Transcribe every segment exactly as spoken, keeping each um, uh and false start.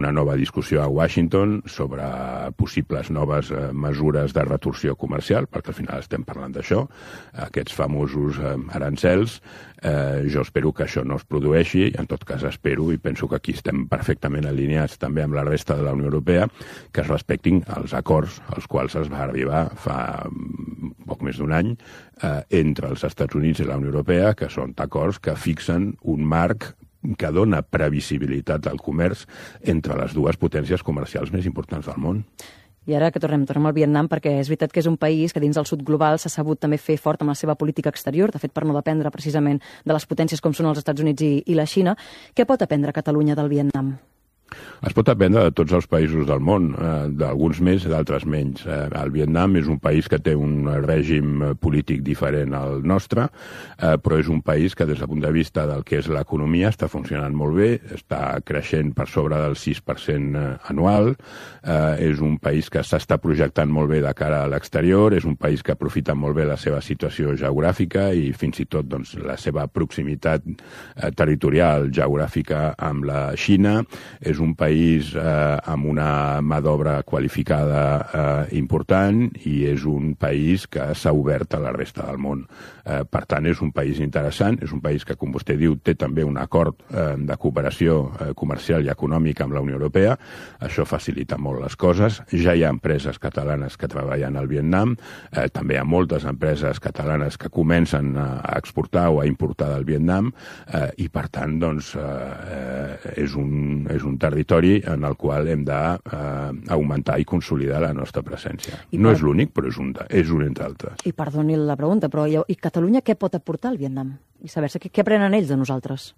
una nova discussió a Washington sobre possibles noves eh, mesures de retorsió comercial, perquè al final estem parlant d'això, aquests famosos eh, arancels. Eh, jo espero que això no es produeixi, en tot cas espero, i penso que aquí estem perfectament alineats també amb la resta de la Unió Europea, que es respectin els acords als quals es va arribar fa poc més d'un any eh, entre els Estats Units i la Unió Europea, que són acords que fixen un marc que dona previsibilitat al comerç entre les dues potències comercials més importants del món. I ara que tornem, tornem al Vietnam, perquè és veritat que és un país que dins del sud global s'ha sabut també fer fort amb la seva política exterior, de fet per no dependre precisament de les potències com són els Estats Units i, i la Xina. Què pot aprendre Catalunya del Vietnam? Es pot aprendre de tots els països del món, eh, d'alguns més, d'altres menys. Eh, el Vietnam és un país que té un règim polític diferent al nostre, eh, però és un país que des del punt de vista del que és l'economia està funcionant molt bé, està creixent per sobre del sis per cent anual, eh, és un país que s'està projectant molt bé de cara a l'exterior, és un país que aprofita molt bé la seva situació geogràfica i fins i tot doncs, la seva proximitat eh, territorial geogràfica amb la Xina. És un país eh, amb una mà d'obra qualificada eh, important i és un país que s'ha obert a la resta del món. Eh, per tant, és un país interessant, és un país que, com vostè diu, té també un acord eh, de cooperació eh, comercial i econòmica amb la Unió Europea. Això facilita molt les coses. Ja hi ha empreses catalanes que treballen al Vietnam, eh, també hi ha moltes empreses catalanes que comencen a, a exportar o a importar del Vietnam eh, i, per tant, doncs, eh, és un, és un territori en el qual hem d'augmentar i consolidar la nostra presència. I per... No és l'únic, però és un, és un entre altres. I perdoni la pregunta, però i Catalunya què pot aportar al Vietnam? I saber-se què, què aprenen ells de nosaltres?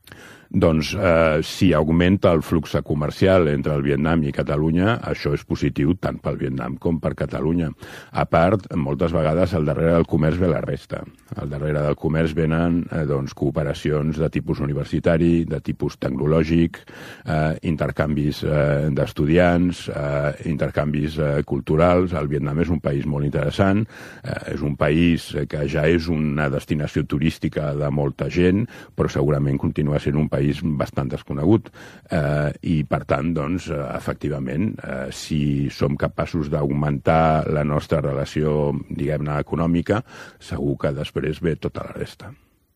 Doncs eh, si augmenta el flux comercial entre el Vietnam i Catalunya, això és positiu tant pel Vietnam com per Catalunya. A part, moltes vegades al darrere del comerç ve la resta. Al darrere del comerç venen eh, doncs, cooperacions de tipus universitari, de tipus tecnològic, eh, intercanvis eh, d'estudiants, eh, intercanvis eh, culturals. El Vietnam és un país molt interessant, eh, és un país que ja és una destinació turística de molta gent, però segurament continua sent un país país bastant desconegut eh, i, per tant, doncs, efectivament, eh, si som capaços d'augmentar la nostra relació, diguem-ne, econòmica, segur que després ve tota la resta.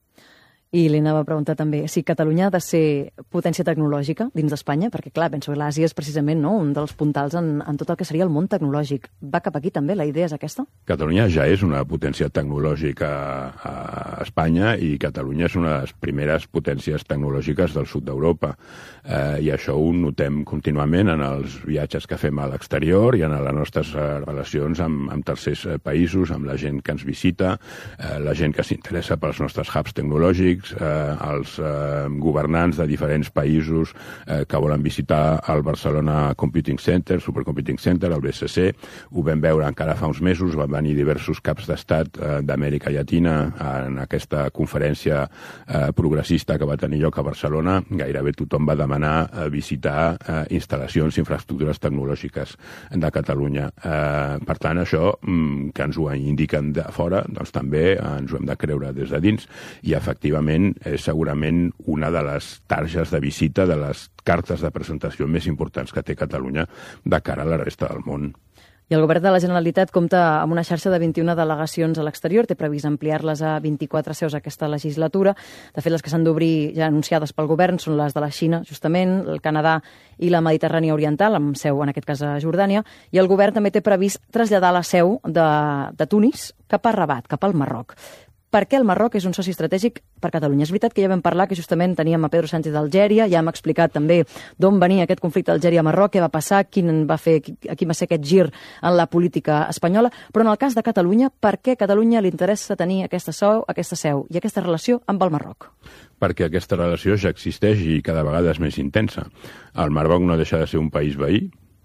I li anava a preguntar també si Catalunya ha de ser potència tecnològica dins d'Espanya, perquè, clar, penso que l'Àsia és precisament no, un dels puntals en, en tot el que seria el món tecnològic. Va cap aquí també? La idea és aquesta? Catalunya ja és una potència tecnològica a Espanya i Catalunya és una de les primeres potències tecnològiques del sud d'Europa. Eh, I això ho notem contínuament en els viatges que fem a l'exterior i en les nostres relacions amb, amb tercers països, amb la gent que ens visita, eh, la gent que s'interessa pels nostres hubs tecnològics, Eh, els eh, governants de diferents països eh, que volen visitar el Barcelona Computing Center, Supercomputing Center, el B C C. Ho vam veure encara fa uns mesos, van venir diversos caps d'estat eh, d'Amèrica Llatina en aquesta conferència eh, progressista que va tenir lloc a Barcelona. Gairebé tothom va demanar eh, visitar eh, instal·lacions i infraestructures tecnològiques de Catalunya. Eh, per tant, això mm, que ens ho indiquen de fora, doncs també ens ho hem de creure des de dins i, efectivament, és segurament una de les targes de visita, de les cartes de presentació més importants que té Catalunya de cara a la resta del món. I el govern de la Generalitat compta amb una xarxa de vint-i-una delegacions a l'exterior, té previst ampliar-les a vint-i-quatre seus aquesta legislatura. De fet, les que s'han d'obrir ja anunciades pel govern són les de la Xina, justament, el Canadà i la Mediterrània Oriental, amb seu, en aquest cas, a Jordània, i el govern també té previst traslladar la seu de, de Tunis cap a Rabat, cap al Marroc. Per què el Marroc és un soci estratègic per Catalunya? És veritat que ja vam parlar que justament teníem a Pedro Sánchez d'Algèria, ja hem explicat també d'on venia aquest conflicte Algèria-Marroc, què va passar, quin va fer, quin va ser aquest gir en la política espanyola, però en el cas de Catalunya, per què a Catalunya li interessa tenir aquesta seu, aquesta seu i aquesta relació amb el Marroc? Perquè aquesta relació ja existeix i cada vegada és més intensa. El Marroc no deixa de ser un país veí,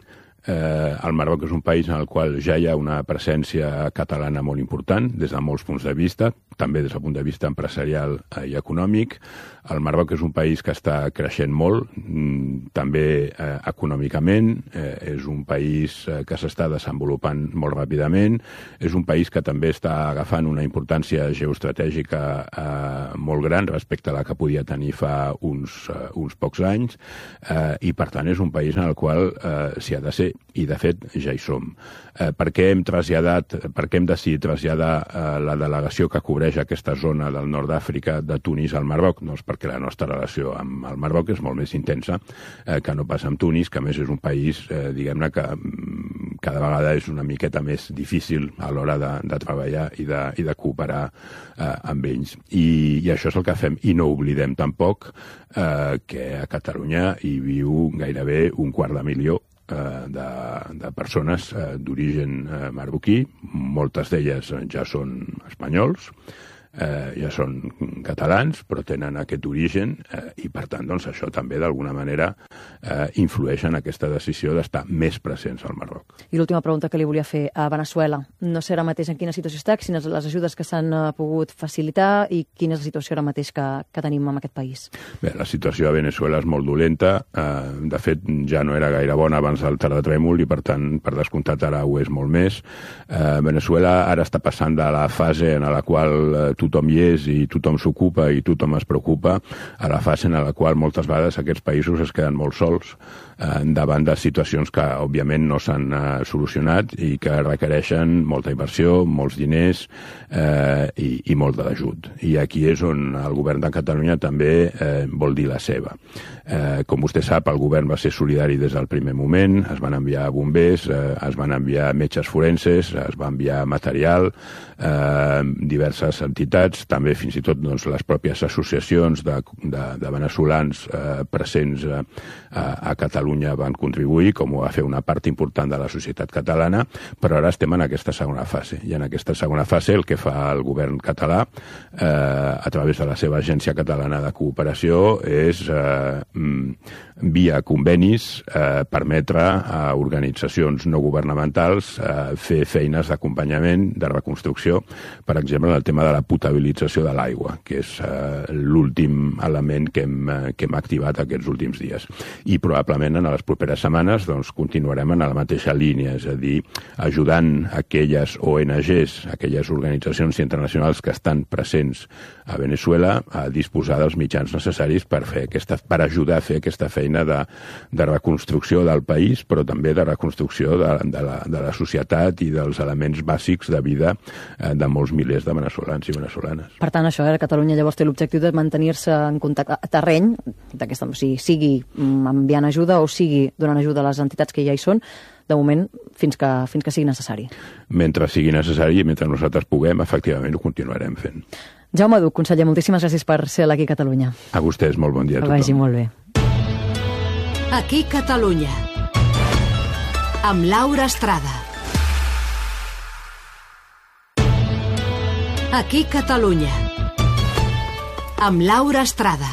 Eh, el Marroc és un país en el qual ja hi ha una presència catalana molt important, des de molts punts de vista, també des del punt de vista empresarial i econòmic. El Marroc és un país que està creixent molt, també eh, econòmicament, eh, és un país eh, que s'està desenvolupant molt ràpidament, és un país que també està agafant una importància geoestratègica eh, molt gran respecte a la que podia tenir fa uns, eh, uns pocs anys, eh, i per tant és un país en el qual eh, s'hi ha de ser, i de fet ja hi som. Eh, per què hem traslladat, per què hem decidit traslladar eh, la delegació que cobreix aquesta zona del nord d'Àfrica de Tunis al Marroc? Doncs perquè la nostra relació amb el Marroc és molt més intensa eh, que no pas amb Tunis, que a més és un país, eh, diguem-ne, que cada vegada és una miqueta més difícil a l'hora de, de treballar i de, i de cooperar eh, amb ells. I, I això és el que fem. I no oblidem tampoc eh, que a Catalunya hi viu gairebé un quart de milió De, de persones d'origen marroquí, moltes d'elles ja són espanyols, eh, ja són catalans, però tenen aquest origen eh, i, per tant, doncs, això també, d'alguna manera, eh, influeix en aquesta decisió d'estar més presents al Marroc. I l'última pregunta que li volia fer a Veneçuela. No sé ara mateix en quina situació està, quines les ajudes que s'han pogut facilitar i quina és la situació ara mateix que, que tenim en aquest país? Bé, la situació a Veneçuela és molt dolenta. Eh, de fet, ja no era gaire bona abans del terratrèmol i, per tant, per descomptat, ara ho és molt més. Eh, Veneçuela ara està passant de la fase en la qual eh, tothom hi és i tothom s'ocupa i tothom es preocupa, a la fase en la qual moltes vegades aquests països es queden molt sols eh, davant de situacions que, òbviament, no s'han eh, solucionat i que requereixen molta inversió, molts diners eh, i, i molt de l'ajut. I aquí és on el govern de Catalunya també eh, vol dir la seva. Eh, com vostè sap, el govern va ser solidari des del primer moment, es van enviar bombers, eh, es van enviar metges forenses, es va enviar material, eh, diverses entitats, també fins i tot doncs, les pròpies associacions de, de, de veneçolans eh, presents a, a Catalunya van contribuir, com ho va fer una part important de la societat catalana, però ara estem en aquesta segona fase. I en aquesta segona fase el que fa el govern català, eh, a través de la seva Agència Catalana de Cooperació, és eh, via convenis eh, permetre a organitzacions no governamentals eh, fer feines d'acompanyament, de reconstrucció, per exemple, en el tema de la potabilització de l'aigua, que és eh, l'últim element que hem, eh, que hem activat aquests últims dies. I probablement en les properes setmanes doncs, continuarem en la mateixa línia, és a dir, ajudant aquelles O N Ges, aquelles organitzacions internacionals que estan presents a Veneçuela a disposar dels mitjans necessaris per, fer aquesta, per ajudar a fer aquesta feina de, de reconstrucció del país, però també de reconstrucció de, de, la, de la societat i dels elements bàsics de vida eh, de molts milers de veneçolans i veneçolanes. Per tant, això, eh, Catalunya llavors té l'objectiu de mantenir-se en contacte a terreny, d'aquesta, o sigui, sigui enviant ajuda o sigui donant ajuda a les entitats que ja hi són, de moment, fins que, fins que sigui necessari. Mentre sigui necessari i mentre nosaltres puguem, efectivament ho continuarem fent. Jaume Duch, conseller, moltíssimes gràcies per ser aquí a Catalunya. A vostès, molt bon dia a tothom. Que vagi molt bé. Aquí Catalunya, amb Laura Estrada. Aquí Catalunya, amb Laura Estrada.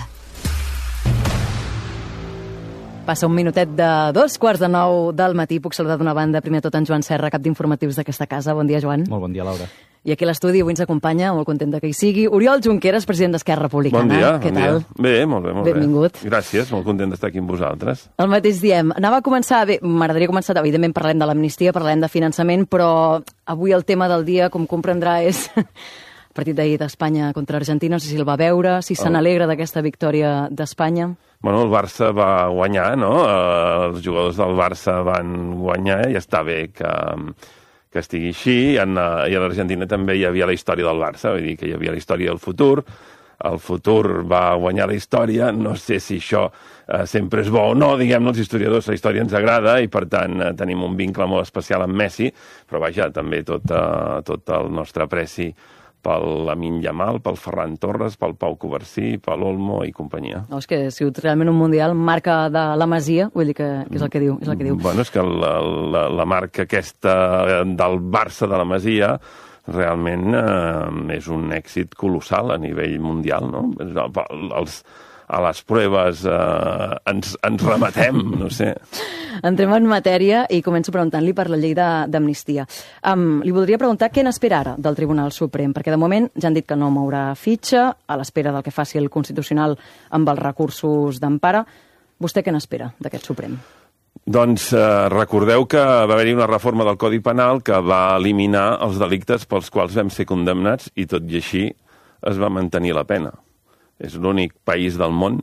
Passa un minutet de dos quarts de nou del matí. Puc saludar d'una banda, primer de tot, en Joan Serra, cap d'informatius d'aquesta casa. Bon dia, Joan. Molt bon dia, Laura. I aquí a l'estudi avui ens acompanya, molt contenta que hi sigui, Oriol Junqueras, president d'Esquerra Republicana. Bon dia, Què bon tal? dia. Bé, molt bé, molt Benvingut. bé. Gràcies, molt content d'estar aquí amb vosaltres. El mateix diem. Anava a començar, bé, m'agradaria començar, evidentment parlem de l'amnistia, parlem de finançament, però avui el tema del dia, com comprendrà, és el partit d'ahir d'Espanya contra Argentina. No sé si el va veure, si se n'alegra d'aquesta victòria d'Espanya. Bueno, el Barça va guanyar, no? Eh, els jugadors del Barça van guanyar i està bé que, que estigui així. I, en, i a l'Argentina també hi havia la història del Barça, vull dir que hi havia la història del futur. El futur va guanyar la història. No sé si això eh, sempre és bo o no, diguem-ne, els historiadors, la història ens agrada i, per tant, eh, tenim un vincle molt especial amb Messi, però, vaja, també tot, eh, tot el nostre apreci pel Lamine Yamal, pel Ferran Torres, pel Pau Covarsí, pel Olmo i companyia. No, és que ha sigut realment un mundial marca de la Masia, vull dir que, que és el que diu. És el que diu. Bueno, és que la, la, la marca aquesta del Barça de la Masia realment eh, és un èxit colossal a nivell mundial, no? Els, a les proves eh, ens, ens rematem, no sé. Entrem en matèria i començo preguntant-li per la llei d'amnistia. Um, li voldria preguntar què n'espera ara del Tribunal Suprem, perquè de moment ja han dit que no mourà fitxa, a l'espera del que faci el Constitucional amb els recursos d'empara. Vostè què n'espera d'aquest Suprem? Doncs eh, recordeu que va haver-hi una reforma del Codi Penal que va eliminar els delictes pels quals vam ser condemnats i tot i així es va mantenir la pena. És l'únic país del món,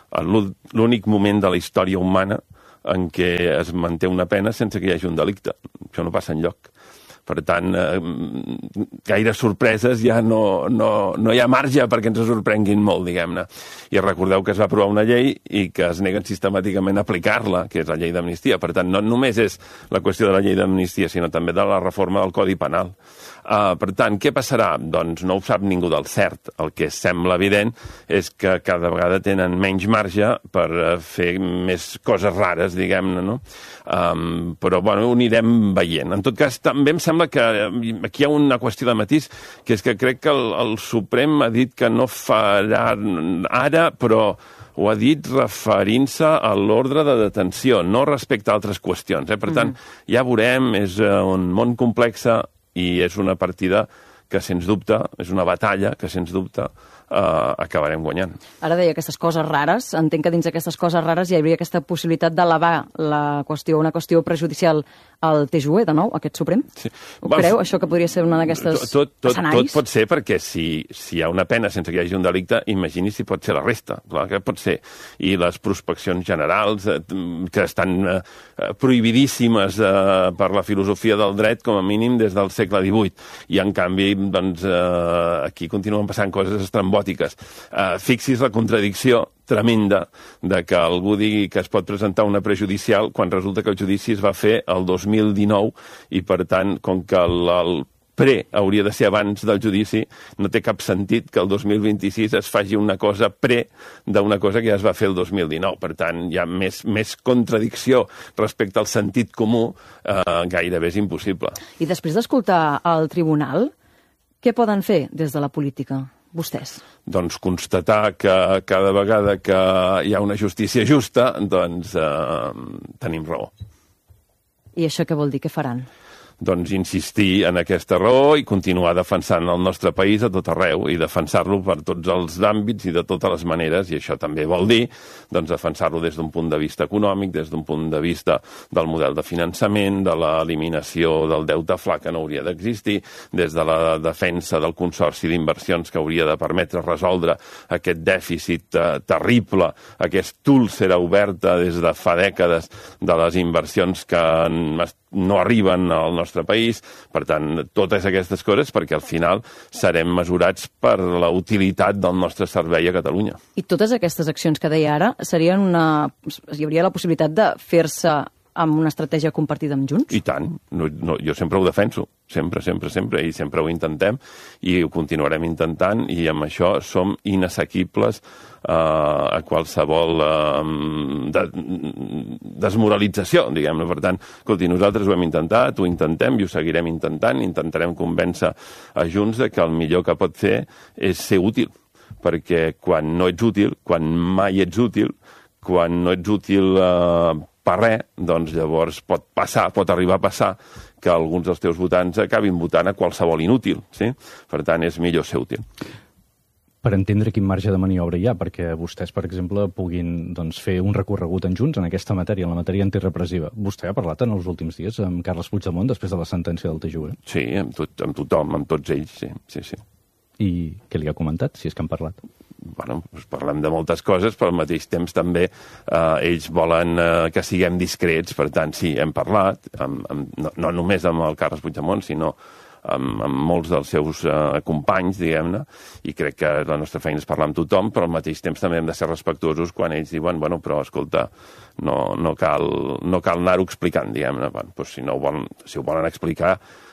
l'únic moment de la història humana en què es manté una pena sense que hi hagi un delicte. Això no passa enlloc. Per tant, eh, gaire sorpreses ja no, no, no hi ha marge perquè ens sorprenguin molt, diguem-ne. I recordeu que es va aprovar una llei i que es neguen sistemàticament a aplicar-la, que és la llei d'amnistia. Per tant, no només és la qüestió de la llei d'amnistia, sinó també de la reforma del Codi Penal. Uh, per tant, què passarà? Doncs no ho sap ningú del cert. El que sembla evident és que cada vegada tenen menys marge per uh, fer més coses rares, diguem-ne, no? Um, però, bueno, ho anirem veient. En tot cas, també em sembla que aquí hi ha una qüestió de matís, que és que crec que el, el Suprem ha dit que no farà ara, però ho ha dit referint-se a l'ordre de detenció, no respecte a altres qüestions. Eh? Per tant, mm. ja veurem, és un món complex i és una partida que, sens dubte, és una batalla que, sens dubte, Uh, acabarem guanyant. Ara deia aquestes coses rares. Entenc que dins d'aquestes coses rares hi hauria aquesta possibilitat d'elevar la qüestió, una qüestió prejudicial al T J U E, de nou, aquest Suprem? Sí. Ho Va, creu, això que podria ser una d'aquestes tot, tot, escenaris? Tot pot ser, perquè si, si hi ha una pena sense que hi hagi un delicte, imagini si pot ser la resta. Clar que pot ser. I les prospeccions generals, eh, que estan eh, prohibidíssimes eh, per la filosofia del dret, com a mínim des del segle divuit. I, en canvi, doncs, eh, aquí continuen passant coses estrambòtiques. Uh, fixis la contradicció tremenda de que algú digui que es pot presentar una prejudicial quan resulta que el judici es va fer el dos mil dinou i, per tant, com que el, el pre hauria de ser abans del judici, no té cap sentit que el dos mil vint-i-sis es faci una cosa pre d'una cosa que ja es va fer el dos mil dinou. Per tant, hi ha més, més contradicció respecte al sentit comú, uh, gairebé és impossible. I després d'escoltar el tribunal, què poden fer des de la política? Vostès? Doncs constatar que cada vegada que hi ha una justícia justa, doncs eh, tenim raó. I això què vol dir? Què faran? Doncs insistir en aquesta raó i continuar defensant el nostre país a tot arreu i defensar-lo per tots els àmbits i de totes les maneres, i això també vol dir doncs, defensar-lo des d'un punt de vista econòmic, des d'un punt de vista del model de finançament, de l'eliminació del deute fla que no hauria d'existir, des de la defensa del consorci d'inversions que hauria de permetre resoldre aquest dèficit eh, terrible, aquest úlcera oberta des de fa dècades de les inversions que no arriben al nostre país. Per tant, totes aquestes coses perquè al final serem mesurats per la utilitat del nostre servei a Catalunya. I totes aquestes accions que deia ara serien una... hi hauria la possibilitat de fer-se amb una estratègia compartida amb Junts? I tant. No, no, jo sempre ho defenso. Sempre, sempre, sempre. I sempre ho intentem i ho continuarem intentant i amb això som inassequibles uh, a qualsevol uh, de, desmoralització, diguem-ne. Per tant, escolti, nosaltres ho hem intentat, ho intentem i ho seguirem intentant. Intentarem convèncer a Junts de que el millor que pot fer és ser útil. Perquè quan no ets útil, quan mai ets útil, quan no ets útil uh, per res, doncs llavors pot passar, pot arribar a passar que alguns dels teus votants acabin votant a qualsevol inútil. Sí? Per tant, és millor ser útil. Per entendre quin marge de maniobra hi ha, perquè vostès, per exemple, puguin doncs, fer un recorregut en Junts en aquesta matèria, en la matèria antirepressiva. Vostè ha parlat en els últims dies amb Carles Puigdemont després de la sentència del T J U E? Sí, amb, tot, amb tothom, amb tots ells, sí, sí, sí. I què li ha comentat, si és que han parlat? Bueno, doncs parlem de moltes coses, però al mateix temps també eh, ells volen eh, que siguem discrets, per tant, sí, hem parlat, amb, amb, no, no només amb el Carles Puigdemont, sinó amb, amb molts dels seus eh, companys, diguem-ne, i crec que la nostra feina és parlar amb tothom, però al mateix temps també hem de ser respectuosos quan ells diuen, bueno, però escolta, no, no cal, no cal anar-ho explicant, diguem-ne. Bueno, doncs si, no ho volen, si ho volen explicar,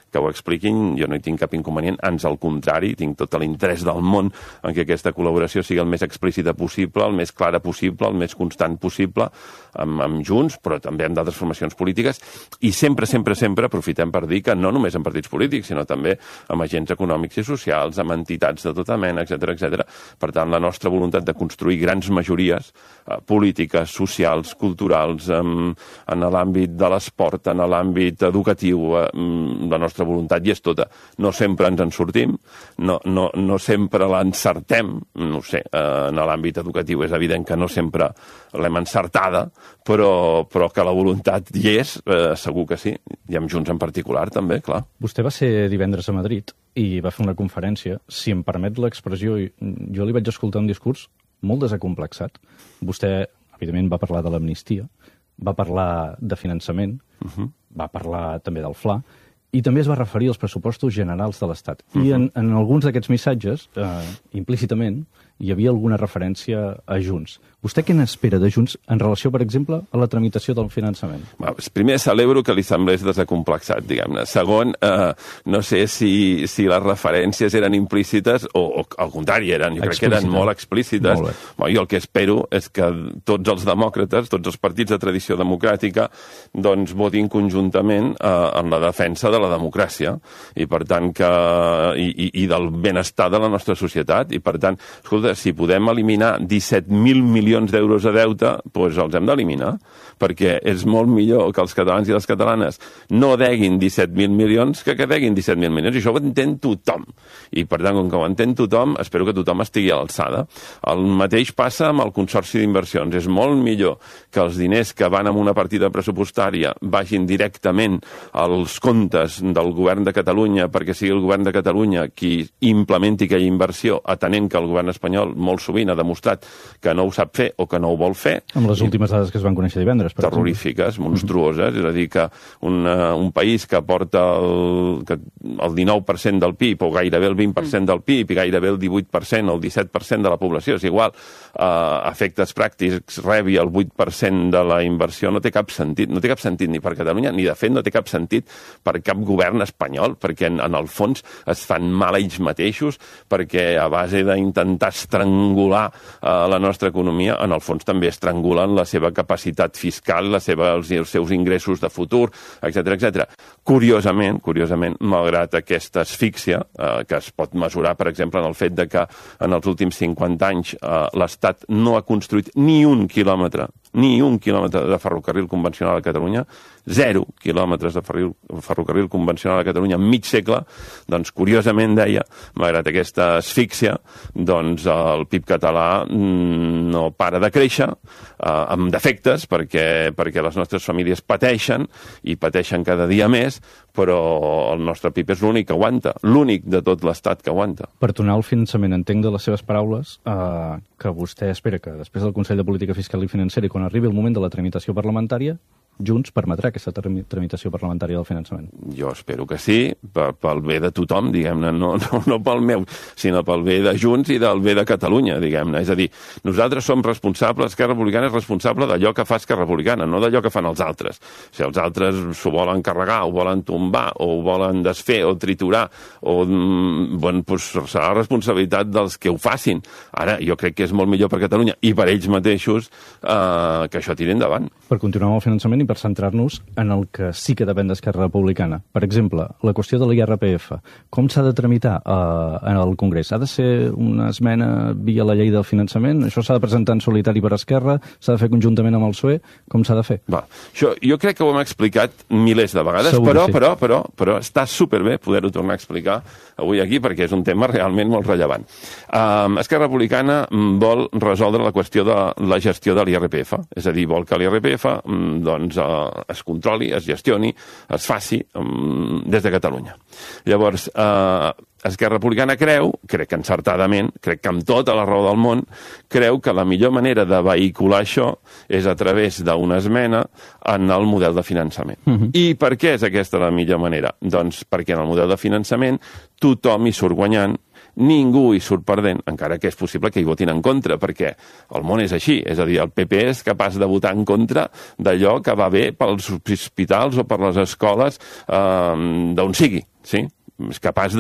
que ho expliquin, jo no hi tinc cap inconvenient, ans al contrari, tinc tot l'interès del món en que aquesta col·laboració sigui el més explícita possible, el més clara possible, el més constant possible, amb, amb Junts, però també amb d'altres formacions polítiques, i sempre, sempre, sempre aprofitem per dir que no només amb partits polítics, sinó també amb agents econòmics i socials, amb entitats de tota mena, etcètera, etcètera. Per tant, la nostra voluntat de construir grans majories eh, polítiques, socials, culturals, en, en l'àmbit de l'esport, en l'àmbit educatiu, eh, la nostra voluntat hi és tota. No sempre ens en sortim, no, no, no sempre l'encertem, no ho sé, eh, en l'àmbit educatiu és evident que no sempre l'hem encertada, però, però que la voluntat hi és, eh, segur que sí, i amb Junts en particular també, clar. Vostè va ser divendres a Madrid i va fer una conferència. Si em permet l'expressió, jo li vaig escoltar un discurs molt desacomplexat. Vostè, evidentment, va parlar de l'amnistia, va parlar de finançament, uh-huh. va parlar també del Fla, i també es va referir als pressupostos generals de l'Estat. Uh-huh. I en, en alguns d'aquests missatges, eh, implícitament, hi havia alguna referència a Junts. Vostè què n'espera de Junts en relació, per exemple, a la tramitació del finançament? Primer, celebro que li semblés desacomplexat, diguem-ne. Segon, eh, no sé si, si les referències eren implícites o, o al contrari, eren, jo crec que eren molt explícites. Molt bé. Jo el que espero és que tots els demòcrates, tots els partits de tradició democràtica, doncs votin conjuntament eh, en la defensa de la democràcia i, per tant, que, i, i, i del benestar de la nostra societat. I, per tant, escolta, si podem eliminar disset mil milions d'euros de deute, doncs els hem d'eliminar, perquè és molt millor que els catalans i les catalanes no deguin disset mil milions que que deguin disset mil milions, i això ho entén tothom. I, per tant, com que ho entén tothom, espero que tothom estigui a l'alçada. El mateix passa amb el Consorci d'Inversions. És molt millor que els diners que van en una partida pressupostària vagin directament als comptes del govern de Catalunya, perquè sigui el govern de Catalunya qui implementi aquella inversió, atenent que el govern espanyol molt sovint ha demostrat que no ho sap fer o que no ho vol fer. Amb les últimes dades que es van conèixer divendres, per terrorífiques, exemple. Monstruoses, és a dir, que un, uh, un país que porta el, que el dinou per cent del P I B o gairebé el vint per cent del P I B i gairebé el divuit per cent o el disset per cent de la població, és igual, uh, efectes pràctics rebi el vuit per cent de la inversió, no té cap sentit, no té cap sentit ni per Catalunya, ni de fet no té cap sentit per cap govern espanyol, perquè en, en el fons es fan mal ells mateixos, perquè a base d'intentar estrangular uh, la nostra economia, en el fons també estrangulen la seva capacitat fiscal, la seva, els, els seus ingressos de futur, etcètera, etcètera. Curiosament, curiosament, malgrat aquesta asfíxia, eh, que es pot mesurar, per exemple, en el fet de que en els últims cinquanta anys eh, l'Estat no ha construït ni un quilòmetre, ni un quilòmetre de ferrocarril convencional a Catalunya, zero quilòmetres de ferrocarril convencional a Catalunya en mig segle, doncs curiosament deia, malgrat aquesta asfíxia, doncs el P I B català no para de créixer, eh, amb defectes, perquè, perquè les nostres famílies pateixen, i pateixen cada dia més, però el nostre P I B és l'únic que aguanta, l'únic de tot l'Estat que aguanta. Per tornar al finançament, entenc de les seves paraules eh, que vostè espera que després del Consell de Política Fiscal i Financera i quan arribi el moment de la tramitació parlamentària, Junts permetrà aquesta tramitació parlamentària del finançament? Jo espero que sí, pel bé de tothom, diguem-ne, no, no, no pel meu, sinó pel bé de Junts i del bé de Catalunya, diguem-ne. És a dir, nosaltres som responsables, Esquerra Republicana és responsable d'allò que fa Esquerra Republicana, no d'allò que fan els altres. Si els altres s'ho volen carregar, ho volen tombar, o ho volen desfer, o triturar, o, bueno, doncs serà la responsabilitat dels que ho facin. Ara, jo crec que és molt millor per Catalunya i per ells mateixos eh, que això tiri endavant. Per continuar amb el finançament i per centrar-nos en el que sí que depèn d'Esquerra Republicana. Per exemple, la qüestió de l'I R P F. Com s'ha de tramitar eh, en el Congrés? Ha de ser una esmena via la llei del finançament? Això s'ha de presentar en solitari per Esquerra? S'ha de fer conjuntament amb el P S O E? Com s'ha de fer? Va, això, jo crec que ho hem explicat milers de vegades, Segur però, sí. però, però, però està superbé poder-ho tornar a explicar avui aquí, perquè és un tema realment molt rellevant. Um, Esquerra Republicana vol resoldre la qüestió de la gestió de l'I R P F, és a dir, vol que l'I R P F doncs, es controli, es gestioni, es faci um, des de Catalunya. Llavors, eh, Esquerra Republicana creu, crec que encertadament, crec que amb tota la raó del món, creu que la millor manera de vehicular això és a través d'una esmena en el model de finançament. Uh-huh. I per què és aquesta la millor manera? Doncs perquè en el model de finançament tothom hi surt guanyant, ningú hi surt perdent, encara que és possible que hi votin en contra, perquè el món és així, és a dir, el P P és capaç de votar en contra d'allò que va bé pels hospitals o per les escoles eh, d'on sigui. sí? És capaç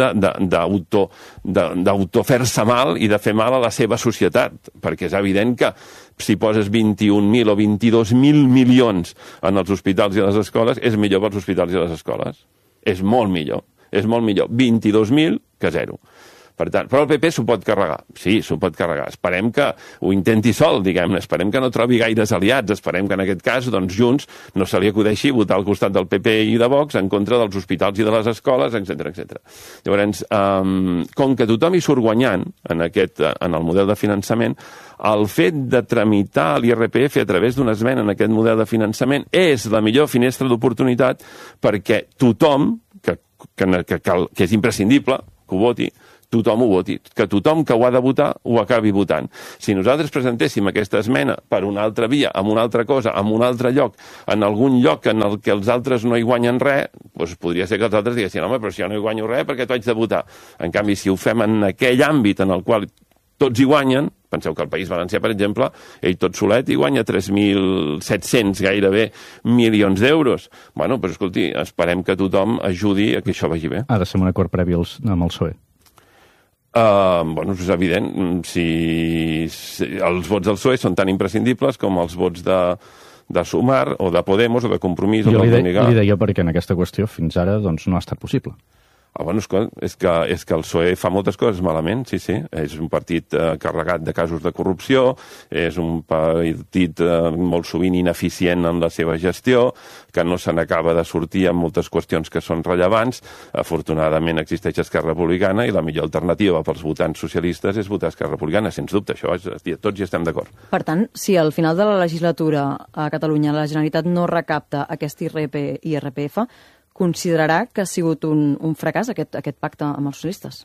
d'auto-fer-se mal i de fer mal a la seva societat, perquè és evident que si poses vint-i-un mil o vint-i-dos mil milions en els hospitals i les escoles, és millor pels hospitals i les escoles. És molt millor, és molt millor. vint-i-dos mil que zero. Per tant, però el P P s'ho pot carregar. Sí, s'ho pot carregar. Esperem que ho intenti sol, diguem-ne. Esperem que no trobi gaires aliats. Esperem que en aquest cas, doncs, Junts no se li acudeixi votar al costat del P P i de Vox en contra dels hospitals i de les escoles, etcètera, etcètera. Llavors, um, com que tothom hi surt guanyant en, aquest, en el model de finançament, el fet de tramitar l'I R P F a través d'una esmena en aquest model de finançament és la millor finestra d'oportunitat perquè tothom, que, que, que, que és imprescindible que ho voti, tothom ho voti, que tothom que ho ha de votar ho acabi votant. Si nosaltres presentéssim aquesta esmena per una altra via, amb una altra cosa, en un altre lloc, en algun lloc en el que els altres no hi guanyen res, doncs podria ser que els altres diguessin, home, però si jo no hi guanyo res, per què t'ho haig de votar? En canvi, si ho fem en aquell àmbit en el qual tots hi guanyen, penseu que el País Valencià, per exemple, ell tot solet hi guanya tres mil set-cents gairebé milions d'euros. Bueno, doncs escolti, esperem que tothom ajudi a que això vagi bé. Ha de ser un acord previ als, amb el P S O E. Uh, bueno, és evident, si, si els vots del P S O E són tan imprescindibles com els vots de, de Sumar o de Podemos o de Compromís o jo del Bonigar. Jo li deia perquè en aquesta qüestió fins ara doncs, no ha estat possible. Ah, bueno, és que, és, que, és que el P S O E fa moltes coses malament, sí, sí. És un partit eh, carregat de casos de corrupció, és un partit eh, molt sovint ineficient en la seva gestió, que no se n'acaba de sortir en moltes qüestions que són rellevants. Afortunadament existeix Esquerra Republicana i la millor alternativa pels votants socialistes és votar Esquerra Republicana, sens dubte, això és, tots hi estem d'acord. Per tant, si al final de la legislatura a Catalunya la Generalitat no recapta aquest I R P F, considerarà que ha sigut un, un fracàs aquest, aquest pacte amb els socialistes?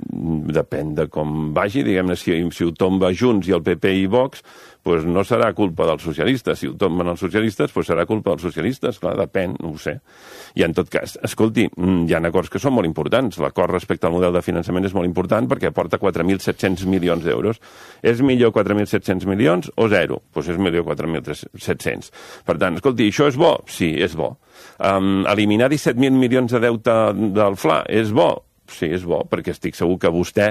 Depèn de com vagi, diguem-ne, si, si ho tomba Junts i el P P i Vox, doncs no serà culpa dels socialistes. Si ho tomben els socialistes, doncs serà culpa dels socialistes. Clar, depèn, no ho sé. I en tot cas, escolti, hi ha acords que són molt importants. L'acord respecte al model de finançament és molt important perquè aporta quatre mil set-cents milions d'euros. És millor quatre mil set-cents milions o zero? Doncs és millor quatre mil set-cents. Per tant, escolti, això és bo? Sí, és bo. Um, eliminar disset mil milions de deute del F L A és bo? Sí, és bo, perquè estic segur que vostè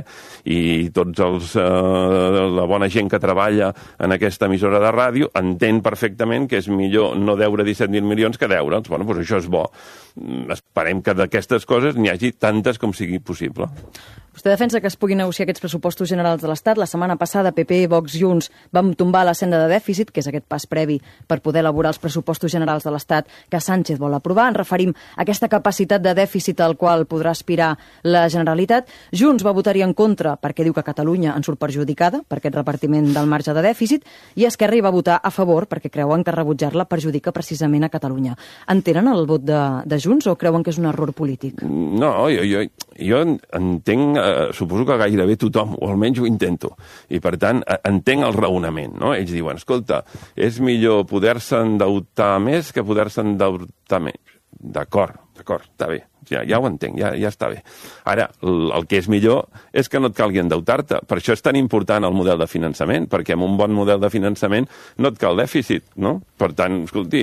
i tots els, eh, la bona gent que treballa en aquesta emissora de ràdio entén perfectament que és millor no deure disset mil milions que deure'ls. Bueno, doncs això és bo. Esperem que d'aquestes coses n'hi hagi tantes com sigui possible. Vostè defensa que es puguin negociar aquests pressupostos generals de l'Estat. La setmana passada P P, Vox, Junts vam tombar la senda de dèficit, que és aquest pas previ per poder elaborar els pressupostos generals de l'Estat que Sánchez vol aprovar. Ens referim a aquesta capacitat de dèficit al qual podrà aspirar la Generalitat. Junts va votar-hi en contra perquè diu que Catalunya en surt perjudicada per aquest repartiment del marge de dèficit i Esquerra hi va votar a favor perquè creuen que rebutjar-la perjudica precisament a Catalunya. Entenen el vot de, de Junts o creuen que és un error polític? No, jo, jo, jo entenc, eh, suposo que gairebé tothom, o almenys ho intento, i per tant entenc el raonament, no? Ells diuen, escolta, és millor poder-se endeutar més que poder-se endeutar menys. D'acord, d'acord, està bé. Ja, ja ho entenc, ja, ja està bé. Ara, el, el que és millor és que no et calgui endeutar-te. Per això és tan important el model de finançament, perquè amb un bon model de finançament no et cal dèficit, no? Per tant, escolti,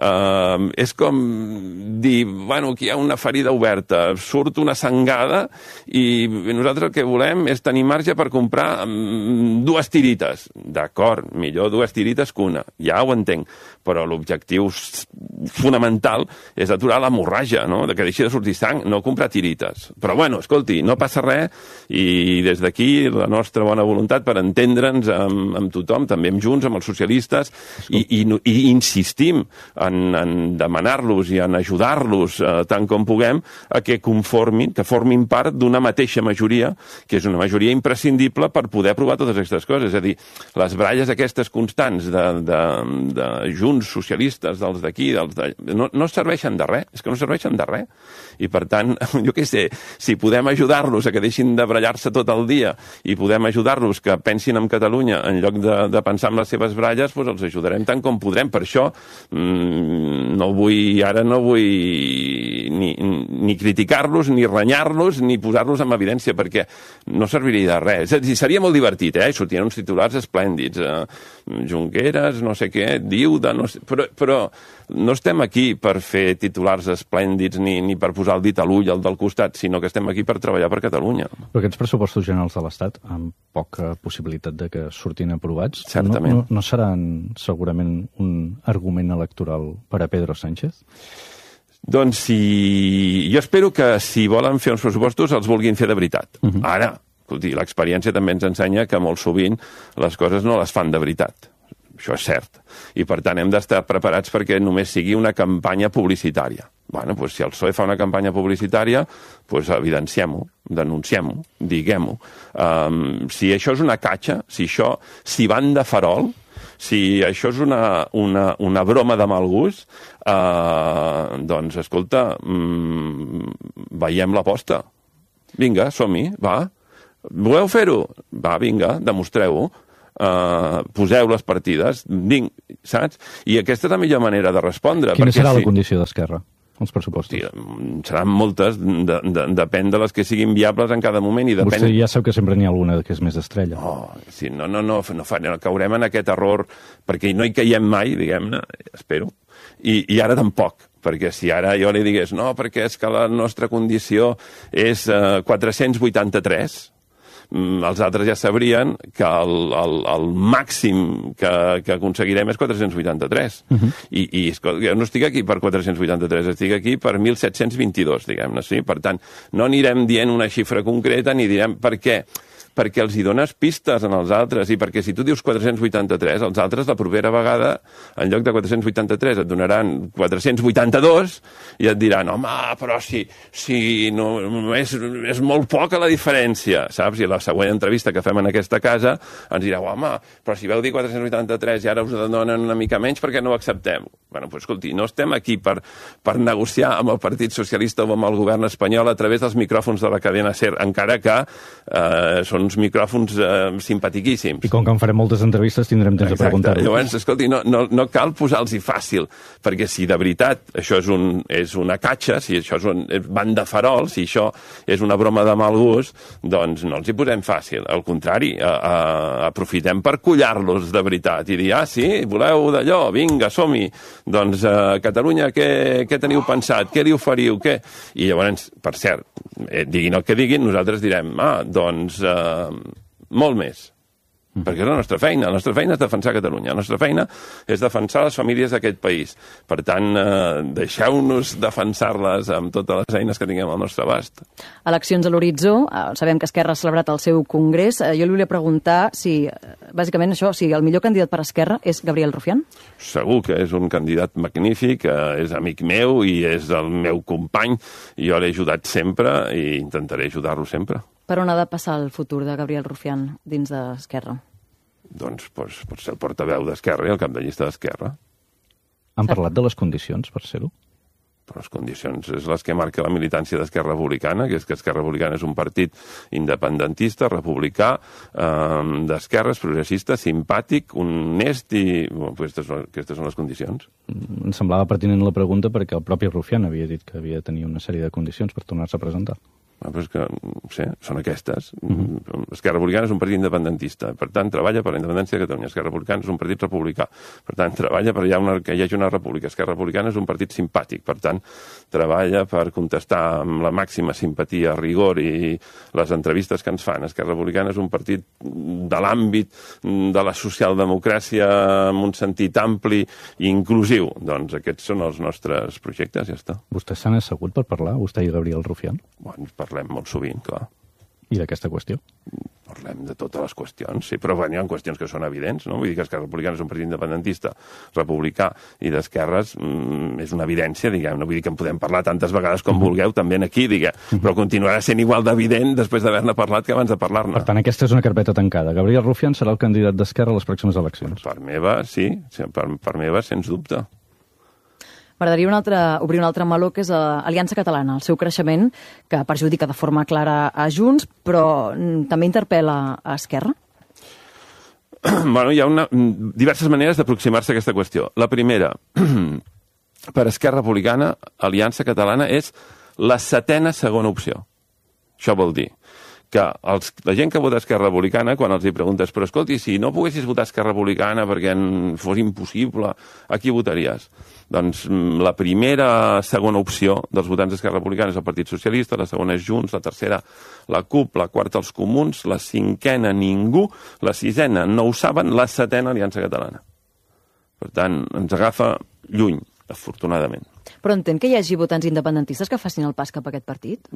eh, és com dir, bueno, aquí hi ha una ferida oberta, surt una sangada i nosaltres el que volem és tenir marge per comprar um, dues tirites. D'acord, millor dues tirites que una, ja ho entenc, però l'objectiu fonamental és aturar l'hemorràgia, no? De que deixi de sortir sang, no comprar tirites. Però bueno, escolti, no passa res i des d'aquí la nostra bona voluntat per entendre'ns amb, amb tothom, també amb Junts, amb els socialistes, i, i, i insistim en, en demanar-los i en ajudar-los eh, tant com puguem a que conformin, que formin part d'una mateixa majoria, que és una majoria imprescindible per poder aprovar totes aquestes coses. És a dir, les bralles aquestes constants de, de, de Junts, socialistes, dels d'aquí, dels de... no, no serveixen de res, és que no serveixen de res. I per tant, jo què sé, si podem ajudar-los a que deixin de brallar-se tot el dia i podem ajudar-los que pensin en Catalunya en lloc de, de pensar en les seves bralles, doncs els ajudarem tant com podrem. Per això mmm, no vull, ara no vull ni, ni criticar-los, ni renyar-los, ni posar-los en evidència, perquè no serviria de res. És a dir, seria molt divertit, eh? Sortien uns titulars esplèndids. Eh? Junqueras, no sé què, diu de no sé... Però, però no estem aquí per fer titulars esplèndids ni, ni per posar el dit a l'ull al del costat, sinó que estem aquí per treballar per Catalunya. Però aquests pressupostos generals de l'Estat, amb poca possibilitat de que surtin aprovats, certament. No, no, no seran segurament un argument electoral per a Pedro Sánchez? Doncs si... jo espero que si volen fer uns pressupostos els vulguin fer de veritat. Uh-huh. Ara, l'experiència també ens ensenya que molt sovint les coses no les fan de veritat. Això és cert. I, per tant, hem d'estar preparats perquè només sigui una campanya publicitària. Bueno, doncs, si el P S O E fa una campanya publicitària, doncs evidenciem-ho, denunciem-ho, diguem-ho. Um, si això és una catxa, si això, si van de farol, si això és una, una, una broma de mal gust, uh, doncs, escolta, um, veiem l'aposta. Vinga, som-hi, va. Voleu fer-ho? Va, vinga, demostreu-ho. Uh, poseu les partides, vinc, saps? I aquesta és la millor manera de respondre. Quina serà si... la condició d'Esquerra, els pressupostos? Sí, seran moltes, de, de, depèn de les que siguin viables en cada moment. I depèn... Vostè ja sap que sempre n'hi ha alguna que és més estrella. Oh, sí, no, no, no, no, fa, no caurem en aquest error, perquè no hi caiem mai, diguem-ne, espero, i, i ara tampoc. Perquè si ara jo li digués, no, perquè és que la nostra condició és uh, quatre-cents vuitanta-tres, els altres ja sabrien que el, el, el màxim que, que aconseguirem és quatre-cents vuitanta-tres. Uh-huh. I, i escolta, jo no estic aquí per quatre-cents vuitanta-tres, estic aquí per mil set-cents vint-i-dos, diguem-ne, sí? Per tant, no anirem dient una xifra concreta ni direm per què. Perquè els hi dones pistes en els altres, i perquè si tu dius quatre-cents vuitanta-tres, els altres la propera vegada, en lloc de quatre-cents vuitanta-tres, et donaran quatre-cents vuitanta-dos, i et diran, home, però si, si no, és, és molt poca la diferència, saps? I la següent entrevista que fem en aquesta casa ens direu, home, però si veu dir quatre-cents vuitanta-tres i ara us donen una mica menys, per què no ho acceptem? Bueno, doncs, escolti, no estem aquí per, per negociar amb el Partit Socialista o amb el govern espanyol a través dels micròfons de la cadena SER, encara que eh, són uns micròfons eh, simpatiquíssims. I com que en farem moltes entrevistes tindrem temps de preguntar-ho. Llavors, escolti, no, no, no cal posar-los-hi fàcil, perquè si de veritat això és, un, és una catxa, si això és un van de farol, si això és una broma de mal gust, doncs no els hi posem fàcil. Al contrari, a, a, aprofitem per collar-los de veritat i dir, ah, sí, voleu d'allò, vinga, som-hi. Doncs a eh, Catalunya, què, què teniu pensat? Què li oferiu? Què? I llavors, per cert, eh, diguin el que diguin, nosaltres direm, ah, doncs... Eh, molt més, perquè és la nostra feina. La nostra feina és defensar Catalunya. La nostra feina és defensar les famílies d'aquest país. Per tant, eh, deixeu-nos defensar-les amb totes les eines que tinguem al nostre abast. Eleccions a l'horitzó. Eh, sabem que Esquerra ha celebrat el seu congrés. Eh, jo li volia preguntar si, bàsicament això, si el millor candidat per Esquerra és Gabriel Rufián? Segur que és un candidat magnífic, eh, és amic meu i és el meu company. Jo l'he ajudat sempre i intentaré ajudar-lo sempre. Per on ha de passar el futur de Gabriel Rufián dins d'Esquerra? Doncs pues, pot ser el portaveu d'Esquerra i el cap de llista d'Esquerra. Han parlat de les condicions per ser-ho? Però les condicions és les que marca la militància d'Esquerra Republicana, que és que Esquerra Republicana és un partit independentista, republicà, eh, d'esquerres, progressista, simpàtic, honest i... Bueno, aquestes, aquestes són les condicions. Em semblava pertinent la pregunta perquè el propi Rufián havia dit que havia de tenir una sèrie de condicions per tornar-se a presentar. Ah, però és que, sí, són aquestes. Uh-huh. Esquerra Republicana és un partit independentista, per tant, treballa per la independència de Catalunya. Esquerra Republicana és un partit republicà, per tant, treballa per una, que hi hagi una república. Esquerra Republicana és un partit simpàtic, per tant, treballa per contestar amb la màxima simpatia, rigor i les entrevistes que ens fan. Esquerra Republicana és un partit de l'àmbit de la socialdemocràcia en un sentit ampli i inclusiu. Doncs aquests són els nostres projectes, ja està. Vostès s'han assegut per parlar, vostè i Gabriel Rufián? Bueno, parlem molt sovint, clar. I d'aquesta qüestió? Parlem de totes les qüestions, sí, però bueno, hi ha qüestions que són evidents, no? Vull dir que Esquerra Republicana és un partit independentista, republicà i d'esquerres, mm, és una evidència, diguem, no vull dir que en podem parlar tantes vegades com uh-huh. vulgueu, també aquí, diguem, uh-huh. però continuarà sent igual d'evident després d'haver-ne parlat que abans de parlar-ne. Per tant, aquesta és una carpeta tancada. Gabriel Rufián serà el candidat d'Esquerra a les pròximes eleccions. Per meva, sí, per, per meva, sens dubte. M'agradaria un altre, obrir un altre meló, que és l'Aliança Catalana, el seu creixement, que perjudica de forma clara a Junts, però també interpel·la a Esquerra? Bueno, hi ha una, diverses maneres d'aproximar-se a aquesta qüestió. La primera, per Esquerra Republicana, Aliança Catalana és la setena segona opció. Això vol dir que els, la gent que vota Esquerra Republicana, quan els hi preguntes, però escolti, si no poguessis votar Esquerra Republicana perquè fos impossible, a qui votaries? Doncs la primera segona opció dels votants d'Esquerra Republicana és el Partit Socialista, la segona és Junts, la tercera la CUP, la quarta els Comuns, la cinquena ningú, la sisena no ho saben, la setena Aliança Catalana. Per tant, ens agafa lluny, afortunadament. Però entén que hi hagi votants independentistes que facin el pas cap a aquest partit?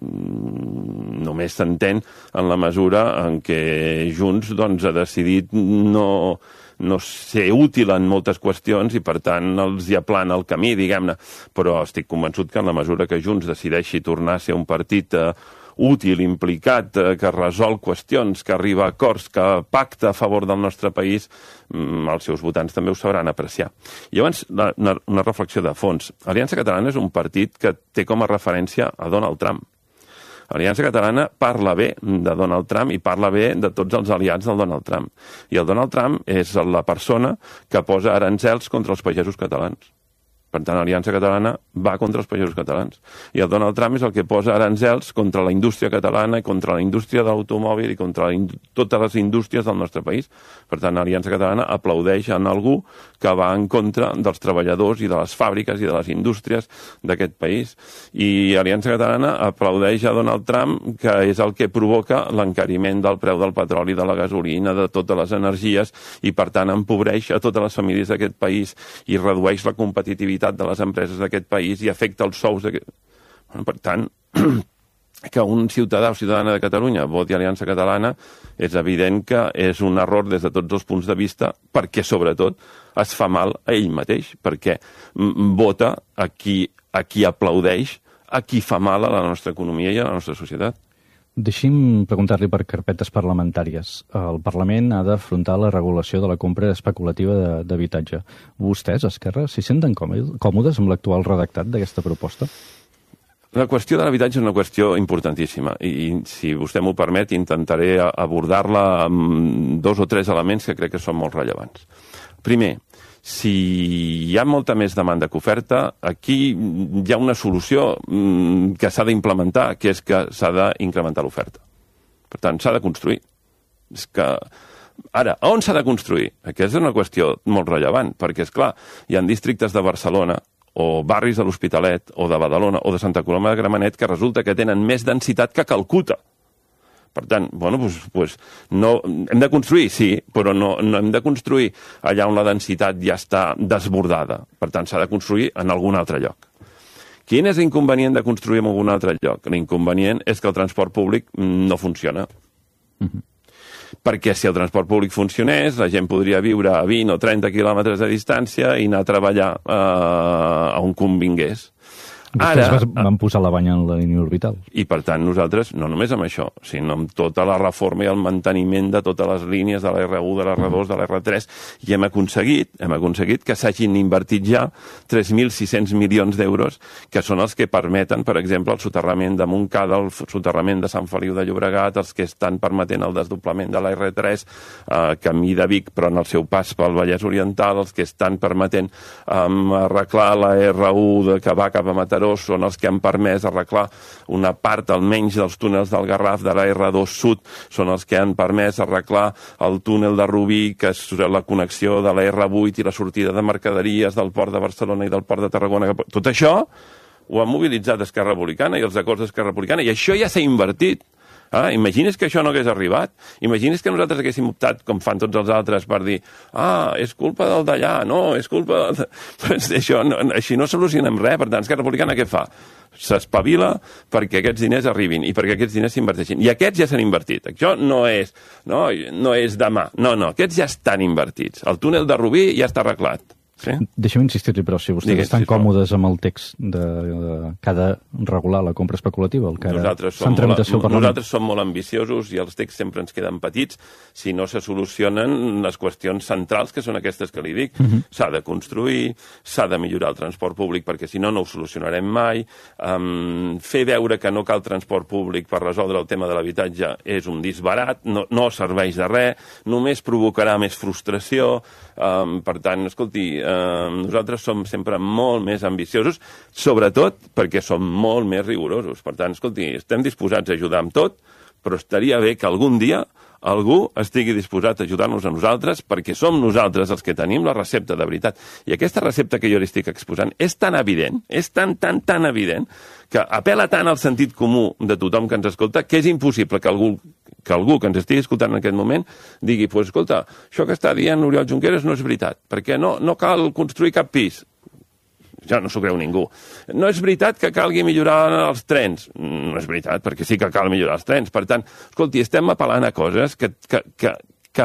Mm, només s'entén en la mesura en què Junts doncs, ha decidit no, no ser útil en moltes qüestions i, per tant, els hi aplana el camí, diguem-ne. Però estic convençut que en la mesura que Junts decideixi tornar a ser un partit eh, útil, implicat, eh, que resol qüestions, que arriba a acords, que pacta a favor del nostre país, mm, els seus votants també ho sabran apreciar. I llavors, una, una reflexió de fons. Aliança Catalana és un partit que té com a referència a Donald Trump. Aliança Catalana parla bé de Donald Trump i parla bé de tots els aliats del Donald Trump. I el Donald Trump és la persona que posa aranzels contra els pagesos catalans. Per tant, l'Aliança Catalana va contra els pagesos catalans. I el Donald Trump és el que posa aranzels contra la indústria catalana i contra la indústria de l'automòbil i contra la totes les indústries del nostre país. Per tant, l'Aliança Catalana aplaudeix en algú que va en contra dels treballadors i de les fàbriques i de les indústries d'aquest país. I l'Aliança Catalana aplaudeix a Donald Trump, que és el que provoca l'encariment del preu del petroli, de la gasolina, de totes les energies, i per tant empobreix a totes les famílies d'aquest país i redueix la competitivitat de les empreses d'aquest país i afecta els sous d'aquest... Bueno, per tant, que un ciutadà o ciutadana de Catalunya voti Aliança Catalana és evident que és un error des de tots els punts de vista, perquè sobretot es fa mal a ell mateix, perquè vota a qui, a qui aplaudeix, a qui fa mal a la nostra economia i a la nostra societat. Deixi'm preguntar-li per carpetes parlamentàries. El Parlament ha d'afrontar la regulació de la compra especulativa d'habitatge. Vostès, Esquerra, s'hi senten còmodes amb l'actual redactat d'aquesta proposta? La qüestió de l'habitatge és una qüestió importantíssima i, si vostè m'ho permet, intentaré abordar-la amb dos o tres elements que crec que són molt rellevants. Primer, si hi ha molta més demanda que oferta, aquí hi ha una solució que s'ha d'implementar, que és que s'ha d'incrementar l'oferta. Per tant, s'ha de construir. És que... Ara, on s'ha de construir? Aquesta és una qüestió molt rellevant, perquè, és clar, hi ha districtes de Barcelona o barris de l'Hospitalet o de Badalona o de Santa Coloma de Gramenet que resulta que tenen més densitat que Calcuta. Per tant, bueno, doncs, doncs no, hem de construir, sí, però no, no hem de construir allà on la densitat ja està desbordada. Per tant, s'ha de construir en algun altre lloc. Quin és l'inconvenient de construir en algun altre lloc? L'inconvenient és que el transport públic no funciona. Mm-hmm. Perquè si el transport públic funcionés, la gent podria viure a vint o trenta quilòmetres de distància i anar a treballar eh, a on convingués. Vostès Ara, van posar la banya en la línia orbital. I, per tant, nosaltres, no només amb això, sinó amb tota la reforma i el manteniment de totes les línies de la erre u, de la erre dos, de la erre tres, i hem aconseguit, hem aconseguit que s'hagin invertit ja tres mil sis-cents milions d'euros, que són els que permeten, per exemple, el soterrament de Montcada, el soterrament de Sant Feliu de Llobregat, els que estan permetent el desdoblament de la erre tres, eh, camí de Vic, però en el seu pas pel Vallès Oriental, els que estan permetent eh, arreglar la erre u de, que va cap a Mataró, són els que han permès arreglar una part almenys dels túnels del Garraf de la erre dos Sud, són els que han permès arreglar el túnel de Rubí, que és la connexió de la erre vuit i la sortida de mercaderies del port de Barcelona i del port de Tarragona. Tot això ho ha mobilitzat Esquerra Republicana i els acords d'Esquerra Republicana, i això ja s'ha invertit. Ah, imagines que això no hagués arribat? Imagines que nosaltres haguéssim optat, com fan tots els altres, per dir ah, és culpa del d'allà, no, és culpa del... Pues això, no, així no solucionem res. Per tant, Esquerra Republicana què fa? S'espavila perquè aquests diners arribin i perquè aquests diners s'inverteixin. I aquests ja s'han invertit. Això no és, no, no és demà. No, no, aquests ja estan invertits. El túnel de Rubí ja està arreglat. Sí? Deixa'm insistir-li, però, si vostès Digues, estan sisplau. còmodes amb el text de, de, que ha de regular la compra especulativa, el que ara està en tramitació al Parlament. Nosaltres som molt ambiciosos i els texts sempre ens queden petits si no se solucionen les qüestions centrals, que són aquestes que li dic. Uh-huh. S'ha de construir, s'ha de millorar el transport públic, perquè si no, no ho solucionarem mai. Um, fer veure que no cal transport públic per resoldre el tema de l'habitatge és un disbarat, no, no serveix de res, només provocarà més frustració. Um, per tant, escolti, Eh, nosaltres som sempre molt més ambiciosos, sobretot perquè som molt més rigorosos. Per tant, escolti, estem disposats a ajudar amb tot, però estaria bé que algun dia algú estigui disposat a ajudar-nos a nosaltres perquè som nosaltres els que tenim la recepta de veritat. I aquesta recepta que jo li estic exposant és tan evident, és tan, tan, tan evident, que apela tant al sentit comú de tothom que ens escolta que és impossible que algú que algú que ens estigui escoltant en aquest moment digui, pues, escolta, això que està dient Oriol Junqueras no és veritat, perquè no, no cal construir cap pis. Ja no s'ho creu ningú. No és veritat que calgui millorar els trens. No és veritat, perquè sí que cal millorar els trens. Per tant, escolti, estem apel·lant a coses que, que, que, que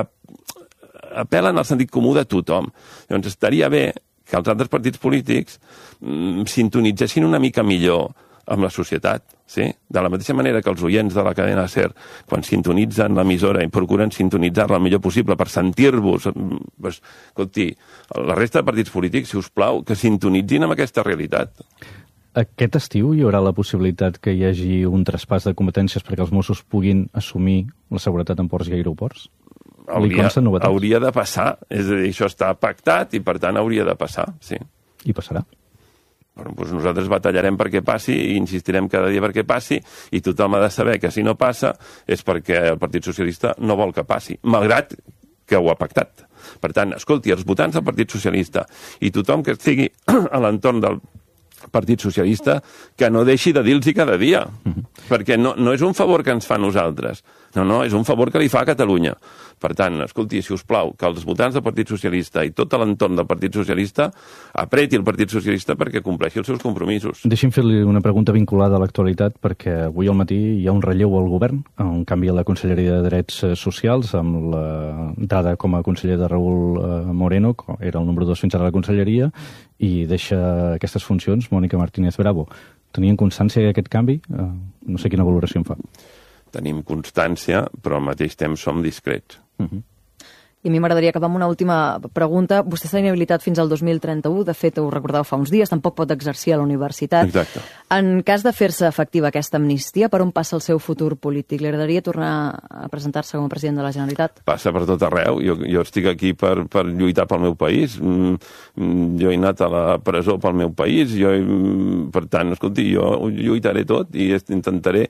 apel·len al sentit comú de tothom. Llavors, estaria bé que els altres partits polítics mm, sintonitzessin una mica millor amb la societat, sí? De la mateixa manera que els oients de la cadena SER, quan sintonitzen l'emissora i procuren sintonitzar-la el millor possible per sentir-vos, pues, escolti, la resta de partits polítics, si us plau, que sintonitzin amb aquesta realitat. Aquest estiu hi haurà la possibilitat que hi hagi un traspàs de competències perquè els Mossos puguin assumir la seguretat en ports i aeroports? Hauria, hauria de passar, és a dir, això està pactat i per tant hauria de passar, sí. I passarà? Bueno, doncs nosaltres batallarem perquè passi i insistirem cada dia perquè passi i tothom ha de saber que si no passa és perquè el Partit Socialista no vol que passi, malgrat que ho ha pactat. Per tant, escolti, els votants del Partit Socialista i tothom que estigui a l'entorn del Partit Socialista que no deixi de dir-los cada dia, mm-hmm. perquè no, no és un favor que ens fa a nosaltres, no, no, és un favor que li fa a Catalunya. Per tant, escolti, si us plau, que els votants del Partit Socialista i tot l'entorn del Partit Socialista apreti el Partit Socialista perquè compleixi els seus compromisos. Deixi'm fer-li una pregunta vinculada a l'actualitat, perquè avui al matí hi ha un relleu al govern, un canvi a la Conselleria de Drets Socials, amb l'entrada com a conseller de Raül Moreno, que era el número dos fins ara a la Conselleria, i deixa aquestes funcions Mònica Martínez Bravo. Tenien constància d'aquest canvi? No sé quina valoració en fa. Tenim constància, però al mateix temps som discrets. Uh-huh. I a mi m'agradaria acabar amb una última pregunta. Vostè està inhabilitat fins al dos mil trenta-u, de fet, ho recordava fa uns dies, tampoc pot exercir a la universitat. Exacte. En cas de fer-se efectiva aquesta amnistia, per on passa el seu futur polític? Li agradaria tornar a presentar-se com a president de la Generalitat? Passa per tot arreu. Jo, jo estic aquí per, per lluitar pel meu país. Mm, jo he anat a la presó pel meu país. Jo, per tant, escolti, jo lluitaré tot i intentaré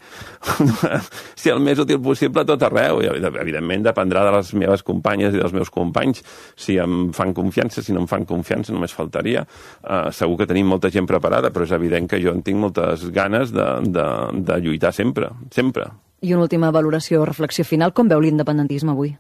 ser el més útil possible a tot arreu. I, evidentment, dependrà de les meves companyes i dels meus companys, si em fan confiança, si no em fan confiança, només faltaria. Uh, segur que tenim molta gent preparada, però és evident que jo en tinc moltes ganes de, de, de lluitar sempre, sempre. I una última valoració o reflexió final, com veu l'independentisme avui?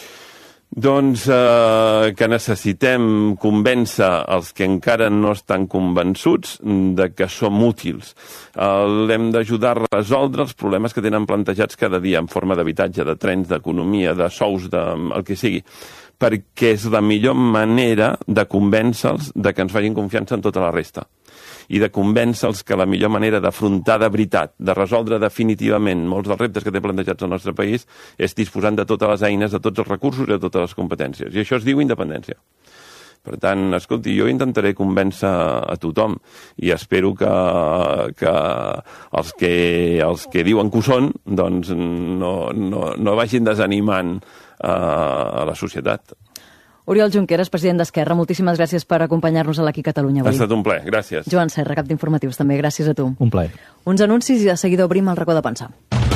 Doncs eh, que necessitem convèncer els que encara no estan convençuts de que som útils. Eh, hem d'ajudar a resoldre els problemes que tenen plantejats cada dia en forma d'habitatge, de trens, d'economia, de sous, de el que sigui, perquè és la millor manera de convèncer-los de que ens facin confiança en tota la resta i de convèncer-los que la millor manera d'afrontar de veritat, de resoldre definitivament molts dels reptes que té plantejats al nostre país és disposant de totes les eines, de tots els recursos i de totes les competències. I això es diu independència. Per tant, escolti, jo intentaré convèncer a tothom i espero que, que, els, que els que diuen que ho són doncs no, no, no vagin desanimant uh, a la societat. Oriol Junqueras, president d'Esquerra, moltíssimes gràcies per acompanyar-nos a l'Aquí Catalunya avui. Ha estat un plaer, gràcies. Joan Serra, cap d'informatius, també, gràcies a tu. Un plaer. Uns anuncis i de seguida obrim el racó de pensar.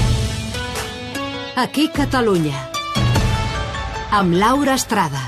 Aquí Catalunya, amb Laura Estrada.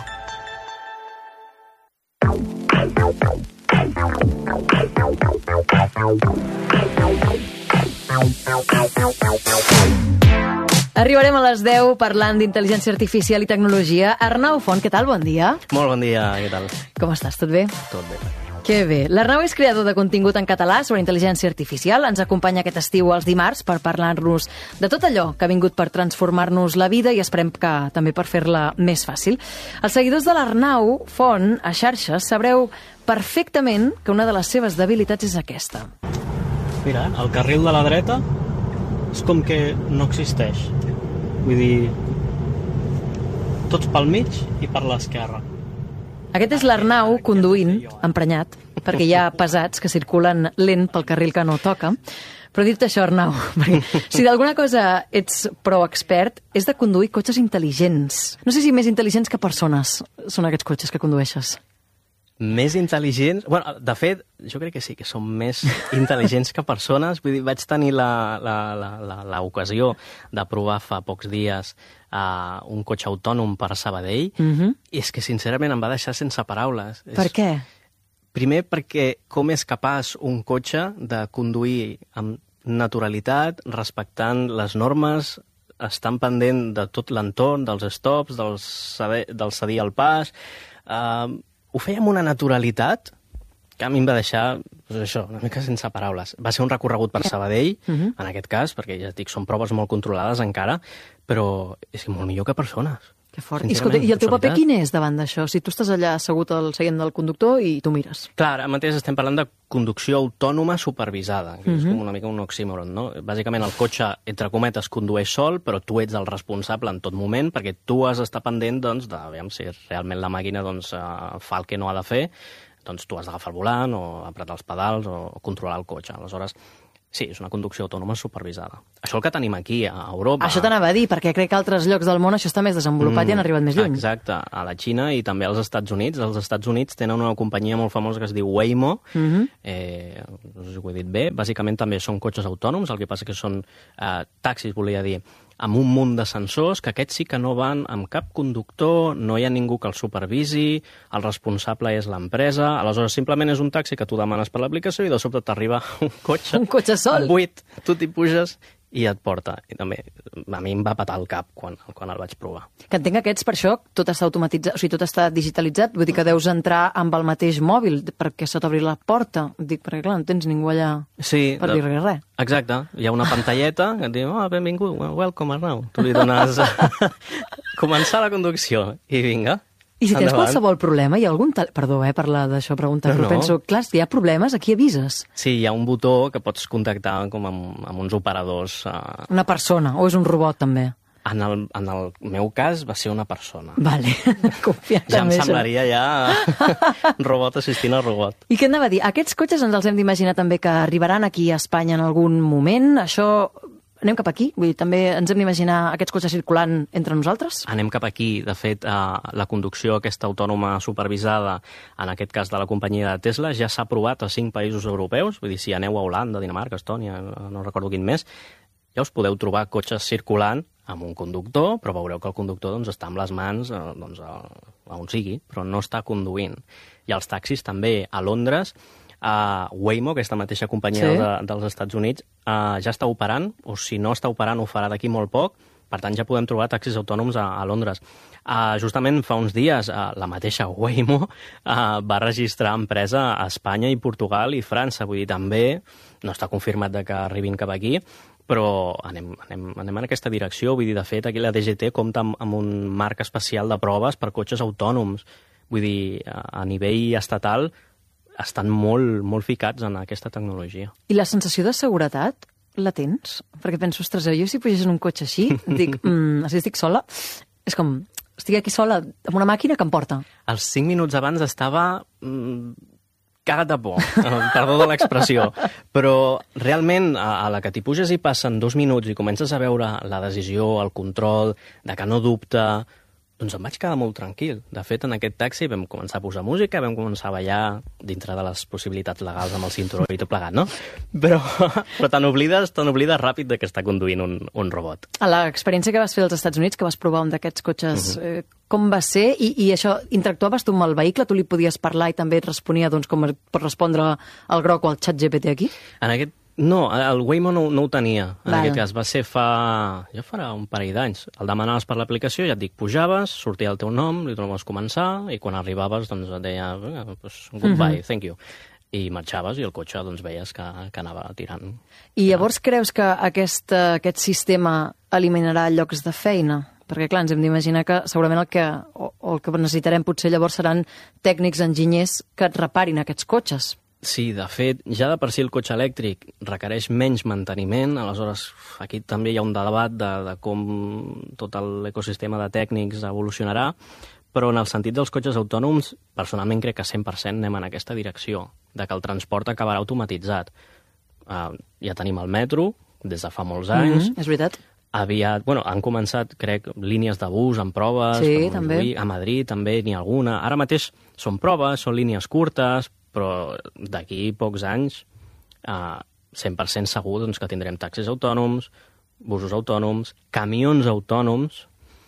Arribarem a les deu parlant d'intel·ligència artificial i tecnologia. Arnau Font, què tal? Bon dia. Molt bon dia, què tal? Com estàs? Tot bé? Tot bé. Que bé. L'Arnau és creador de contingut en català sobre intel·ligència artificial. Ens acompanya aquest estiu els dimarts per parlar-nos de tot allò que ha vingut per transformar-nos la vida i esperem que també per fer-la més fàcil. Els seguidors de l'Arnau Font a xarxes sabreu perfectament que una de les seves debilitats és aquesta. Mira, el carril de la dreta és com que no existeix. Vull dir, tots pel mig i per l'esquerra. Aquest és l'Arnau conduint, emprenyat, perquè hi ha pesats que circulen lent pel carril que no toca. Però dir-te això, Arnau, perquè si d'alguna cosa ets prou expert, és de conduir cotxes intel·ligents. No sé si més intel·ligents que persones són aquests cotxes que condueixes. Més intel·ligents... Bueno, de fet, jo crec que sí, que són més intel·ligents que persones. Vull dir, vaig tenir l'ocasió de provar fa pocs dies uh, un cotxe autònom per Sabadell, Mm-hmm. i és que, sincerament, em va deixar sense paraules. Per és... què? Primer, perquè com és capaç un cotxe de conduir amb naturalitat, respectant les normes, estan pendent de tot l'entorn, dels stops, del cedir, del cedir al pas. Uh, ho feia amb una naturalitat que a mi em va deixar, doncs això, una mica sense paraules. Va ser un recorregut per Sabadell, Mhm. en aquest cas, perquè ja et dic, són proves molt controlades encara, però és que molt millor que persones. Que fort. I, escolta, I el teu paper quin és davant d'això? Si tu estàs allà assegut al seient del conductor i tu mires. Clar, ara mateix estem parlant de conducció autònoma supervisada, que és Mhm. com una mica un oxímoron, no? Bàsicament el cotxe, entre cometes, condueix sol, però tu ets el responsable en tot moment, perquè tu has d'estar pendent, doncs, de veure si realment la màquina doncs, eh, fa el que no ha de fer, doncs tu has d'agafar el volant o apretar els pedals o controlar el cotxe. Aleshores, sí, és una conducció autònoma supervisada. Això el que tenim aquí, a Europa... Això t'anava a dir, perquè crec que altres llocs del món això està més desenvolupat i han arribat més lluny. Exacte, a la Xina i també als Estats Units. Els Estats Units tenen una companyia molt famosa que es diu Waymo, Mhm. eh, no sé si ho he dit bé, bàsicament també són cotxes autònoms, el que passa que són eh, taxis, volia dir, amb un munt de sensors, que aquests sí que no van amb cap conductor, no hi ha ningú que el supervisi, el responsable és l'empresa, aleshores simplement és un taxi que tu demanes per l'aplicació i de sobte t'arriba un cotxe, Un cotxe sol. buit, tu t'hi puges i et porta. I també a mi em va patar el cap quan, quan el vaig provar. Que entenc que aquests, per això, tot està automatitzat, o sigui, tot està digitalitzat, vull dir que deus entrar amb el mateix mòbil perquè se t'obri la porta. Dic, perquè clar, no tens ningú allà Sí, per dir res, res. Exacte, hi ha una pantalleta que et diu, oh, benvingut, welcome Arnau. Tu li dones començar la conducció i vinga. I si tens endavant. qualsevol problema, hi ha algun... Tel... Perdó, eh, per la d'això preguntar, No, però no. penso, clar, si hi ha problemes, aquí avises. Sí, hi ha un botó que pots contactar com amb, amb uns operadors. Uh, Una persona, o és un robot, també? en, el, en el meu cas va ser una persona. Vale, confiant Ja em també, això. semblaria ja robot assistint al robot. I què anava a dir? Aquests cotxes ens els hem d'imaginar també que arribaran aquí a Espanya en algun moment. Això... Anem cap aquí? Vull dir, també ens hem d'imaginar aquests cotxes circulant entre nosaltres? Anem cap aquí. De fet, eh, la conducció aquesta autònoma supervisada, en aquest cas de la companyia de Tesla, ja s'ha aprovat a cinc països europeus. Vull dir, si aneu a Holanda, Dinamarca, Estònia, no recordo quin més, ja us podeu trobar cotxes circulant amb un conductor, però veureu que el conductor doncs, està amb les mans eh, doncs, a, a on sigui, però no està conduint. I els taxis també a Londres, a Waymo, aquesta mateixa companyia Sí. de, dels Estats Units, uh, ja està operant, o si no està operant ho farà d'aquí molt poc, per tant ja podem trobar taxis autònoms a, a Londres. Uh, justament fa uns dies uh, la mateixa Waymo uh, va registrar empresa a Espanya i Portugal i França, vull dir, també no està confirmat de que arribin cap aquí, però anem, anem, anem en aquesta direcció. Vull dir, de fet, aquí la D G T compta amb, amb un marc especial de proves per cotxes autònoms. Vull dir, a, a nivell estatal estan molt, molt ficats en aquesta tecnologia. I la sensació de seguretat la tens? Perquè penso, ostres, jo si pugés en un cotxe així, dic, mm, si estic sola, és com, estic aquí sola amb una màquina que em porta. Els cinc minuts abans estava mm, cagat de por, perdó de l'expressió, però realment a, a la que t'hi puges i passen dos minuts i comences a veure la decisió, el control, de que no dubta, doncs em vaig quedar molt tranquil. De fet, en aquest taxi vam començar a posar música, vam començar a ballar dintre de les possibilitats legals amb el cinturó i tot plegat, no? Però, però te n'oblides, te n'oblides ràpid de que està conduint un, un robot. A l'experiència que vas fer als Estats Units, que vas provar un d'aquests cotxes, uh -huh. eh, com va ser? I, I això, interactuaves tu amb el vehicle? Tu li podies parlar i també et responia, doncs, com pot respondre el groc o el xat G P T aquí? En aquest No, el Waymo no, no ho tenia. En Val. aquest cas va ser fa... ja farà un parell d'anys. El demanaves per l'aplicació, ja et dic, pujaves, sortia el teu nom, li tornaves a començar, i quan arribaves, doncs et deia, "Vinga, pues, goodbye, Mhm. thank you. I marxaves i el cotxe doncs, veies que, que anava tirant. I llavors creus que aquest, aquest sistema eliminarà llocs de feina? Perquè, clar, ens hem d'imaginar que segurament el que, o, o el que necessitarem potser llavors seran tècnics, enginyers que et reparin aquests cotxes. Sí, de fet, ja de per si el cotxe elèctric requereix menys manteniment, aleshores aquí també hi ha un debat de, de com tot l'ecosistema de tècnics evolucionarà, però en el sentit dels cotxes autònoms, personalment crec que cent per cent anem en aquesta direcció, de que el transport acabarà automatitzat. Uh, ja tenim el metro, des de fa molts anys, Mm-hmm, és veritat. aviat... Bueno, han començat, crec, línies de bus amb proves. Sí, per també. Montjuïc, a Madrid també n'hi ha alguna. Ara mateix són proves, són línies curtes, però d'aquí pocs anys eh, cent per cent segur doncs, que tindrem taxis autònoms, busos autònoms, camions autònoms.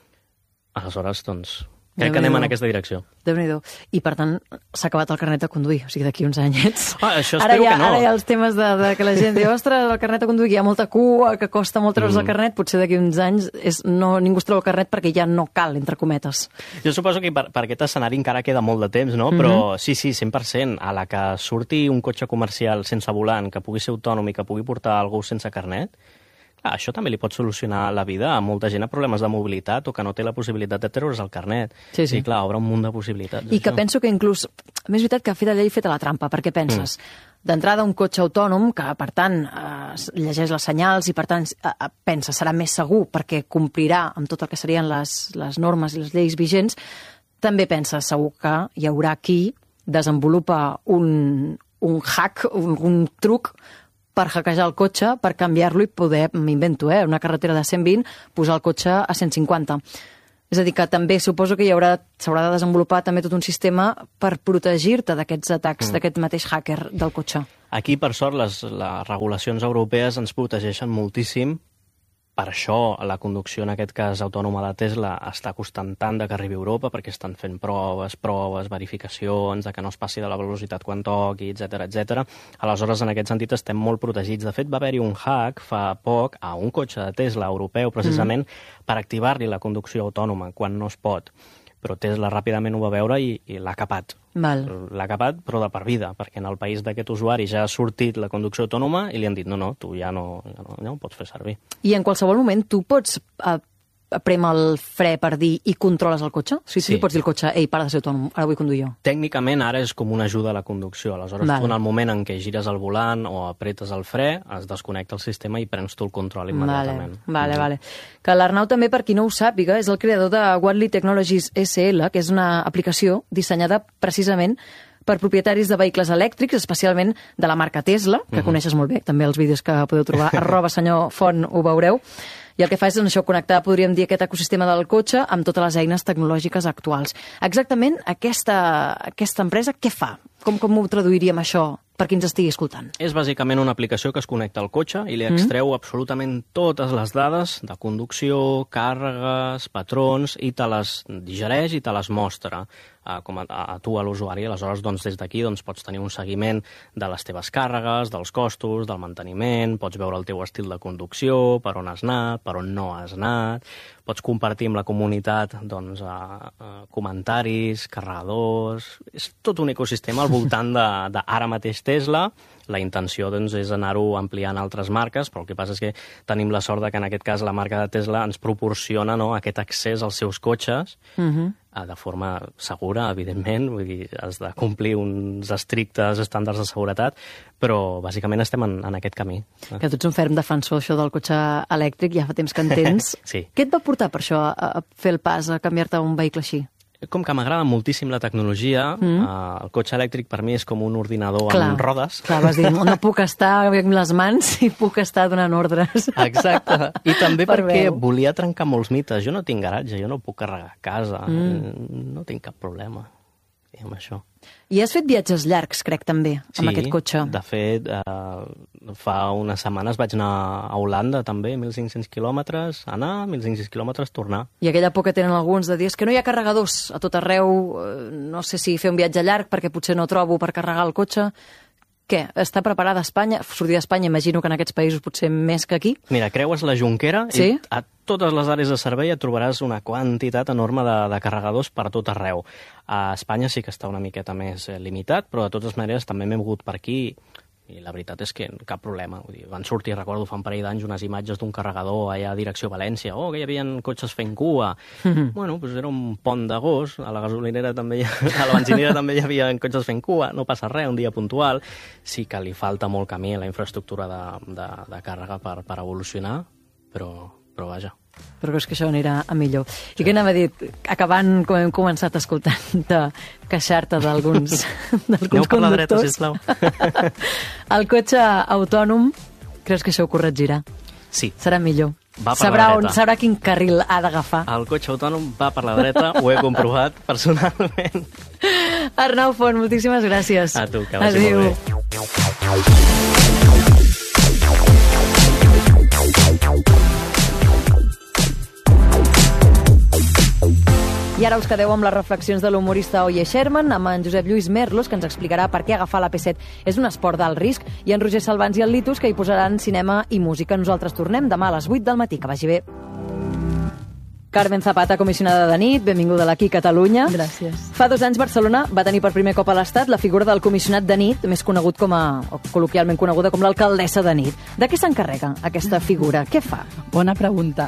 Aleshores, doncs, crec que anem en aquesta direcció. Déu-n'hi-do. I, per tant, s'ha acabat el carnet de conduir, o sigui, d'aquí uns anyets. Ah, això Ara espero hi ha, que no. Ara hi ha els temes de, de que la gent diu, ostres, el carnet de conduir, hi ha molta cua, que costa molt treure's mm. el carnet, potser d'aquí uns anys és, no, ningú es treu el carnet perquè ja no cal, entre cometes. Jo suposo que per, per aquest escenari encara queda molt de temps, no? Però mm-hmm. sí, sí, cent per cent. A la que surti un cotxe comercial sense volant, que pugui ser autònom i que pugui portar algú sense carnet, clar, això també li pot solucionar la vida a molta gent a problemes de mobilitat o que no té la possibilitat de treure's el carnet. Sí, sí. I clar, obre un munt de possibilitats. I això. Que penso que inclús... A més, és veritat que ha fet la llei feta la trampa, perquè penses... Mm. D'entrada, un cotxe autònom que, per tant, eh, llegeix les senyals i, per tant, eh, pensa serà més segur perquè complirà amb tot el que serien les, les normes i les lleis vigents, també pensa segur que hi haurà qui desenvolupa un, un hack, un, un truc per hackejar el cotxe, per canviar-lo i poder, m'invento, eh, una carretera de cent vint, posar el cotxe a cent cinquanta. És a dir, que també suposo que hi haurà, s'haurà de desenvolupar també tot un sistema per protegir-te d'aquests atacs, mm. d'aquest mateix hacker del cotxe. Aquí, per sort, les, les regulacions europees ens protegeixen moltíssim. Per això la conducció, en aquest cas autònoma de Tesla, està costant tant de que arribi a Europa, perquè estan fent proves, proves, verificacions, de que no es passi de la velocitat quan toqui, etcètera, etcètera. Aleshores, en aquest sentit, estem molt protegits. De fet, va haver-hi un hack fa poc a un cotxe de Tesla europeu, precisament, mm. per activar-li la conducció autònoma quan no es pot. Però Tesla ràpidament ho va veure i, i l'ha capat. Val. L'ha capat, però de per vida, perquè en el país d'aquest usuari ja ha sortit la conducció autònoma i li han dit, no, no, tu ja no, ja no, ja no ho pots fer servir. I en qualsevol moment tu pots eh, prema el fre per dir i controles el cotxe? O sigui, sí. Tu pots dir al cotxe, ei, para de ser autònom, ara vull conduir jo. Tècnicament ara és com una ajuda a la conducció. Aleshores, vale. Tu en el moment en què gires el volant o apretes el fre, es desconnecta el sistema i prens tu el control immediatament. Vale, vale, mm-hmm. vale. Que l'Arnau també, per qui no ho sàpiga, és el creador de Wattly Technologies S L, que és una aplicació dissenyada precisament per propietaris de vehicles elèctrics, especialment de la marca Tesla, que uh-huh. coneixes molt bé, també els vídeos que podeu trobar, arroba senyor Font, ho veureu. I el que fa és doncs, això, connectar, podríem dir, aquest ecosistema del cotxe amb totes les eines tecnològiques actuals. Exactament aquesta, aquesta empresa què fa? Com, com ho traduiríem això per qui ens estigui escoltant? És bàsicament una aplicació que es connecta al cotxe i li extreu mm. absolutament totes les dades de conducció, càrregues, patrons, i te les digereix i te les mostra a, com a, a tu, a l'usuari. Aleshores, doncs, des d'aquí doncs, pots tenir un seguiment de les teves càrregues, dels costos, del manteniment, pots veure el teu estil de conducció, per on has anat, per on no has anat, pots compartir amb la comunitat doncs, a, a comentaris, carregadors... És tot un ecosistema al voltant de, de ara mateix Tesla. La intenció doncs, és anar-ho ampliant a altres marques, però el que passa és que tenim la sort de que en aquest cas la marca de Tesla ens proporciona, no, aquest accés als seus cotxes uh-huh. de forma segura, evidentment, vull dir, has de complir uns estrictes estàndards de seguretat, però bàsicament estem en, en aquest camí. Que tu ets un ferm defensor això del cotxe elèctric, ja fa temps que en tens. Sí. Què et va portar per això, a fer el pas, a canviar-te a un vehicle així? Com que m'agrada moltíssim la tecnologia, mm. uh, el cotxe elèctric per mi és com un ordinador clar, amb rodes. Clar, vas dir, no puc estar amb les mans i puc estar donant ordres. Exacte. I també per perquè veu. Volia trencar molts mites. Jo no tinc garatge, jo no puc carregar a casa, mm. no tinc cap problema amb això. I has fet viatges llargs, crec, també, amb sí, aquest cotxe. De fet, eh, fa unes setmanes vaig anar a Holanda, també, mil cinc-cents quilòmetres, anar, mil cinc-cents quilòmetres, tornar. I aquella por que tenen alguns de dir que no hi ha carregadors a tot arreu, no sé si fer un viatge llarg perquè potser no trobo per carregar el cotxe. Què? Està preparada Espanya? Sortir d'Espanya, imagino que en aquests països potser més que aquí. Mira, creues la Jonquera sí? i a totes les àrees de servei et trobaràs una quantitat enorme de, de carregadors per tot arreu. A Espanya sí que està una miqueta més limitat, però de totes maneres també m'he mogut per aquí i la veritat és que cap problema. Vull dir, van sortir, recordo, fa un parell d'anys unes imatges d'un carregador allà a direcció València. Oh, que hi havia cotxes fent cua. Mm-hmm. Bueno, doncs era un pont d'agost, a la gasolinera també, a la benzinera també hi havia cotxes fent cua, no passa res, un dia puntual. Sí que li falta molt camí a la infraestructura de, de, de càrrega per, per evolucionar, però, però vaja. Però és que això anirà a millor. I què n'ha dit? Acabant, com hem començat escoltant, de queixar-te d'alguns conductors. Per la dreta, sisplau. El cotxe autònom, creus que això ho corregirà? Sí. Serà millor? va per sabrà la on, dreta. sabrà quin carril ha d'agafar. El cotxe autònom va per la dreta, ho he comprovat personalment. Arnau Font, moltíssimes gràcies. A tu, que vagi Adéu. molt bé. I ara us quedeu amb les reflexions de l'humorista Oye Sherman, amb en Josep Lluís Merlos, que ens explicarà per què agafar la P set és un esport d'alt risc, i en Roger Salvans i el Litus, que hi posaran cinema i música. Nosaltres tornem demà a les vuit del matí. Que vagi bé. Carmen Zapata, comissionada de nit, benvinguda a l'Aquí Catalunya. Gràcies. Fa dos anys Barcelona va tenir per primer cop a l'Estat la figura del comissionat de nit, més conegut com a, o col·loquialment coneguda com l'alcaldessa de nit. De què s'encarrega aquesta figura? Què fa? Bona pregunta.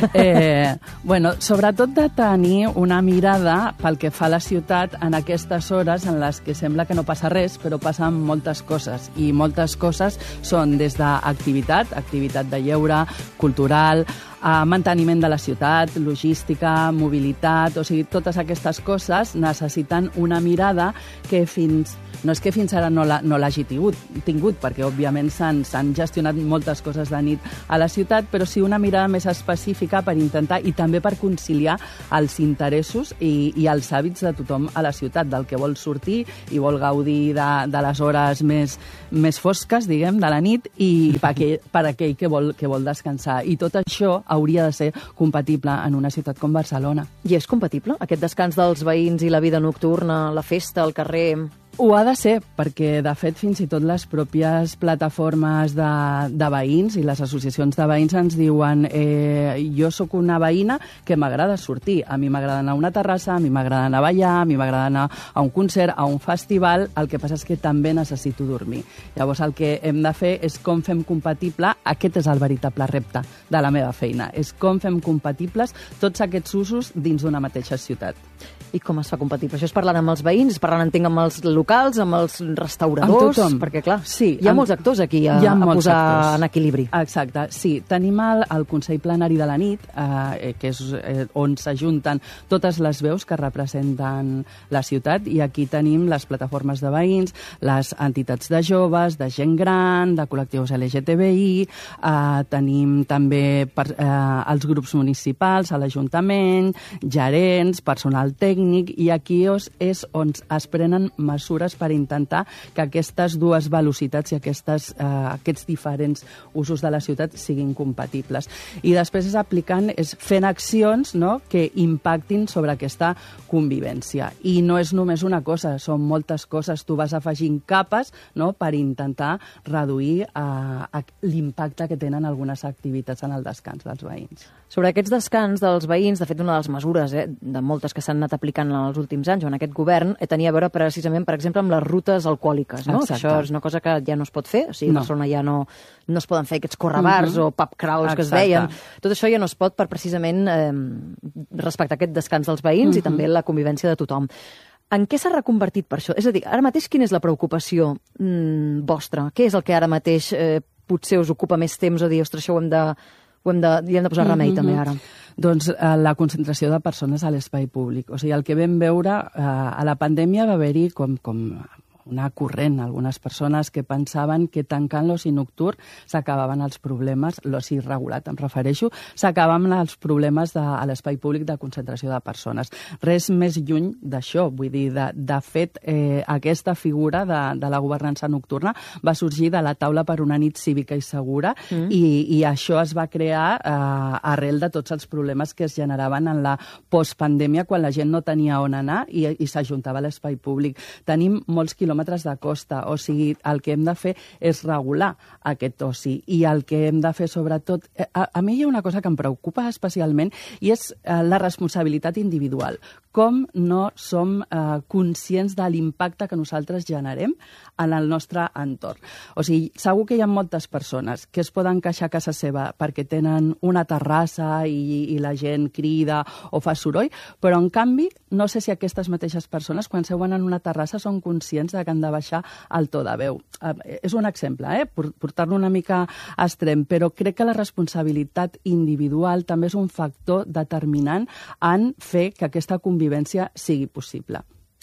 Eh, bueno, sobretot de tenir una mirada pel que fa a la ciutat en aquestes hores en les que sembla que no passa res, però passen moltes coses. I moltes coses són des d'activitat, activitat de lleure, cultural, a manteniment de la ciutat, logística, mobilitat, o sigui, totes aquestes coses necessiten una mirada que fins... No és que fins ara no l'hagi no tingut, tingut, perquè òbviament s'han gestionat moltes coses de nit a la ciutat, però sí una mirada més específica per intentar, i també per conciliar els interessos i, i els hàbits de tothom a la ciutat, del que vol sortir i vol gaudir de, de les hores més, més fosques, diguem, de la nit, i per aquell, per aquell que, vol, que vol descansar. I tot això hauria de ser compatible en una ciutat com Barcelona. I és compatible, aquest descans dels veïns i la vida nocturna, la festa, el carrer? Ho ha de ser, perquè, de fet, fins i tot les pròpies plataformes de, de veïns i les associacions de veïns ens diuen eh, jo sóc una veïna que m'agrada sortir. A mi m'agrada anar a una terrassa, a mi m'agrada anar a ballar, a mi m'agrada anar a un concert, a un festival, el que passa és que també necessito dormir. Llavors, el que hem de fer és com fem compatible, aquest és el veritable repte de la meva feina, és com fem compatibles tots aquests usos dins d'una mateixa ciutat. I com es fa compatible? Això és parlant amb els veïns, parlant, entenc, amb els locals, amb els restauradors? Amb tothom. Perquè, clar, sí, hi ha amb... molts actors aquí a, a posar actors. en equilibri. Exacte, sí. Tenim el, el Consell Plenari de la nit, eh, que és eh, on s'ajunten totes les veus que representen la ciutat, i aquí tenim les plataformes de veïns, les entitats de joves, de gent gran, de col·lectius L G T B I, eh, tenim també per, eh, els grups municipals, a l'Ajuntament, gerents, personal tècnic, i aquí és on es prenen mesures per intentar que aquestes dues velocitats i aquestes, eh, aquests diferents usos de la ciutat siguin compatibles. I després és aplicant, és fent accions, no?, que impactin sobre aquesta convivència. I no és només una cosa, són moltes coses. Tu vas afegint capes, no?, per intentar reduir eh, l'impacte que tenen algunes activitats en el descans dels veïns. Sobre aquests descans dels veïns, de fet, una de les mesures, eh, de moltes que s'han anat aplicant en els últims anys, o en aquest govern, eh, tenia a veure precisament, per exemple, amb les rutes alcohòliques, no? Exacte. Això és una cosa que ja no es pot fer, o sigui, No. a Barcelona ja no, no es poden fer aquests correbars Mhm. o pub crawls que es Exacte. deien. Tot això ja no es pot per precisament eh, respectar aquest descans dels veïns i Mhm. també la convivència de tothom. En què s'ha reconvertit per això? És a dir, ara mateix quina és la preocupació mm, vostra? Què és el que ara mateix eh, potser us ocupa més temps o dir, ostres, això ho hem de, ho hem de, hi hem de posar remei Mhm. també ara? Doncs eh, la concentració de persones a l'espai públic. O sigui, el que vam veure eh, a la pandèmia va haver-hi com, com una corrent, algunes persones que pensaven que tancant l'oci nocturn s'acabaven els problemes, l'oci regulat em refereixo, s'acabaven els problemes de, a l'espai públic de concentració de persones. Res més lluny d'això, vull dir, de, de fet, eh, aquesta figura de, de la governança nocturna va sorgir de la taula per una nit cívica i segura, mm. i, i això es va crear eh, arrel de tots els problemes que es generaven en la postpandèmia, quan la gent no tenia on anar i, i s'ajuntava a l'espai públic. Tenim molts quilòmetres de costa, o sigui, el que hem de fer és regular aquest oci, i el que hem de fer sobretot... A, a mi hi ha una cosa que em preocupa especialment, i és eh, la responsabilitat individual. Com no som eh, conscients de l'impacte que nosaltres generem en el nostre entorn. O sigui, segur que hi ha moltes persones que es poden queixar a casa seva perquè tenen una terrassa i, i la gent crida o fa soroll, però en canvi no sé si aquestes mateixes persones quan seuen en una terrassa són conscients de que han de baixar el to de veu. Eh, és un exemple, eh? portar-lo una mica a extrem, però crec que la responsabilitat individual també és un factor determinant en fer que aquesta convivència sigui possible.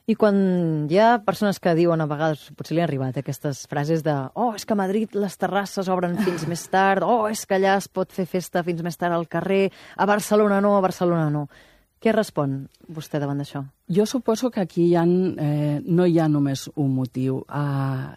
I quan hi ha persones que diuen, a vegades, potser li han arribat aquestes frases de oh, és que a Madrid les terrasses obren fins més tard, oh, és que allà es pot fer festa fins més tard al carrer, a Barcelona no, a Barcelona no. Què respon vostè davant d'això? Jo suposo que aquí hi ha, eh, no hi ha només un motiu. Uh,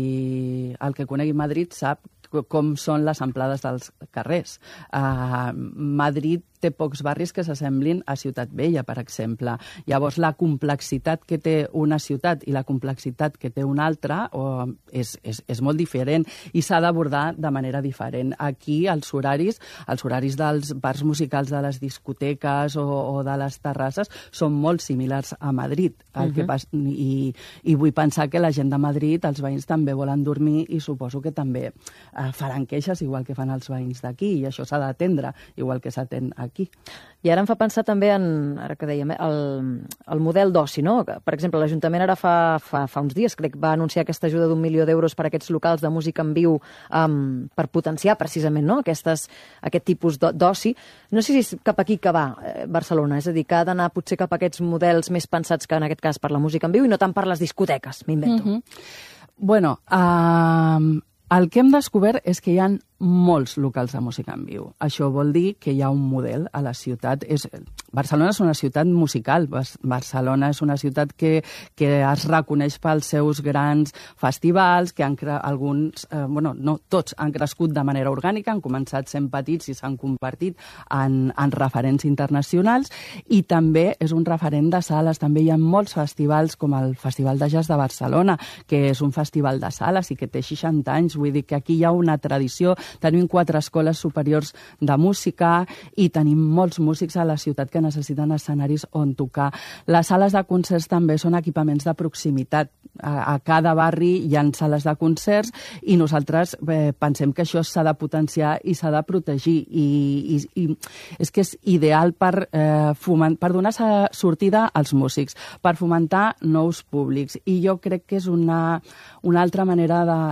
si el que conegui Madrid sap com són les amplades dels carrers. Uh, Madrid té pocs barris que s'assemblin a Ciutat Vella, per exemple. Llavors, la complexitat que té una ciutat i la complexitat que té una altra oh, és, és, és molt diferent i s'ha d'abordar de manera diferent. Aquí, els horaris, els horaris dels bars musicals de les discoteques o, o de les terrasses són molt similars a Madrid. El uh-huh. que pas, i, I vull pensar que la gent de Madrid, els veïns també volen dormir i suposo que també eh, faran queixes igual que fan els veïns d'aquí i això s'ha d'atendre, igual que s'atén aquí. Aquí. I ara em fa pensar també en, ara que dèiem, el, el model d'oci, no? Per exemple, l'Ajuntament ara fa, fa, fa uns dies, crec, va anunciar aquesta ajuda d'un milió d'euros per a aquests locals de música en viu um, per potenciar precisament no? Aquestes, aquest tipus d'oci. No sé si és cap aquí que va eh, Barcelona, és a dir, que ha d'anar potser cap a aquests models més pensats que en aquest cas per la música en viu i no tant per les discoteques, m'invento. Mm-hmm. Bueno, uh, el que hem descobert és que hi ha molts locals de música en viu. Això vol dir que hi ha un model a la ciutat. És, Barcelona és una ciutat musical. Barcelona és una ciutat que, que es reconeix pels seus grans festivals, que han cre... alguns, eh, bueno, no tots, han crescut de manera orgànica, han començat sent petits i s'han convertit en, en referents internacionals, i també és un referent de sales. També hi ha molts festivals, com el Festival de Jazz de Barcelona, que és un festival de sales i que té seixanta anys. Vull dir que aquí hi ha una tradició. Tenim quatre escoles superiors de música i tenim molts músics a la ciutat que necessiten escenaris on tocar. Les sales de concerts també són equipaments de proximitat. A, a cada barri hi ha sales de concerts i nosaltres eh, pensem que això s'ha de potenciar i s'ha de protegir. I, i, i és que és ideal per, eh, foment, per donar sortida als músics, per fomentar nous públics. I jo crec que és una, una altra manera de,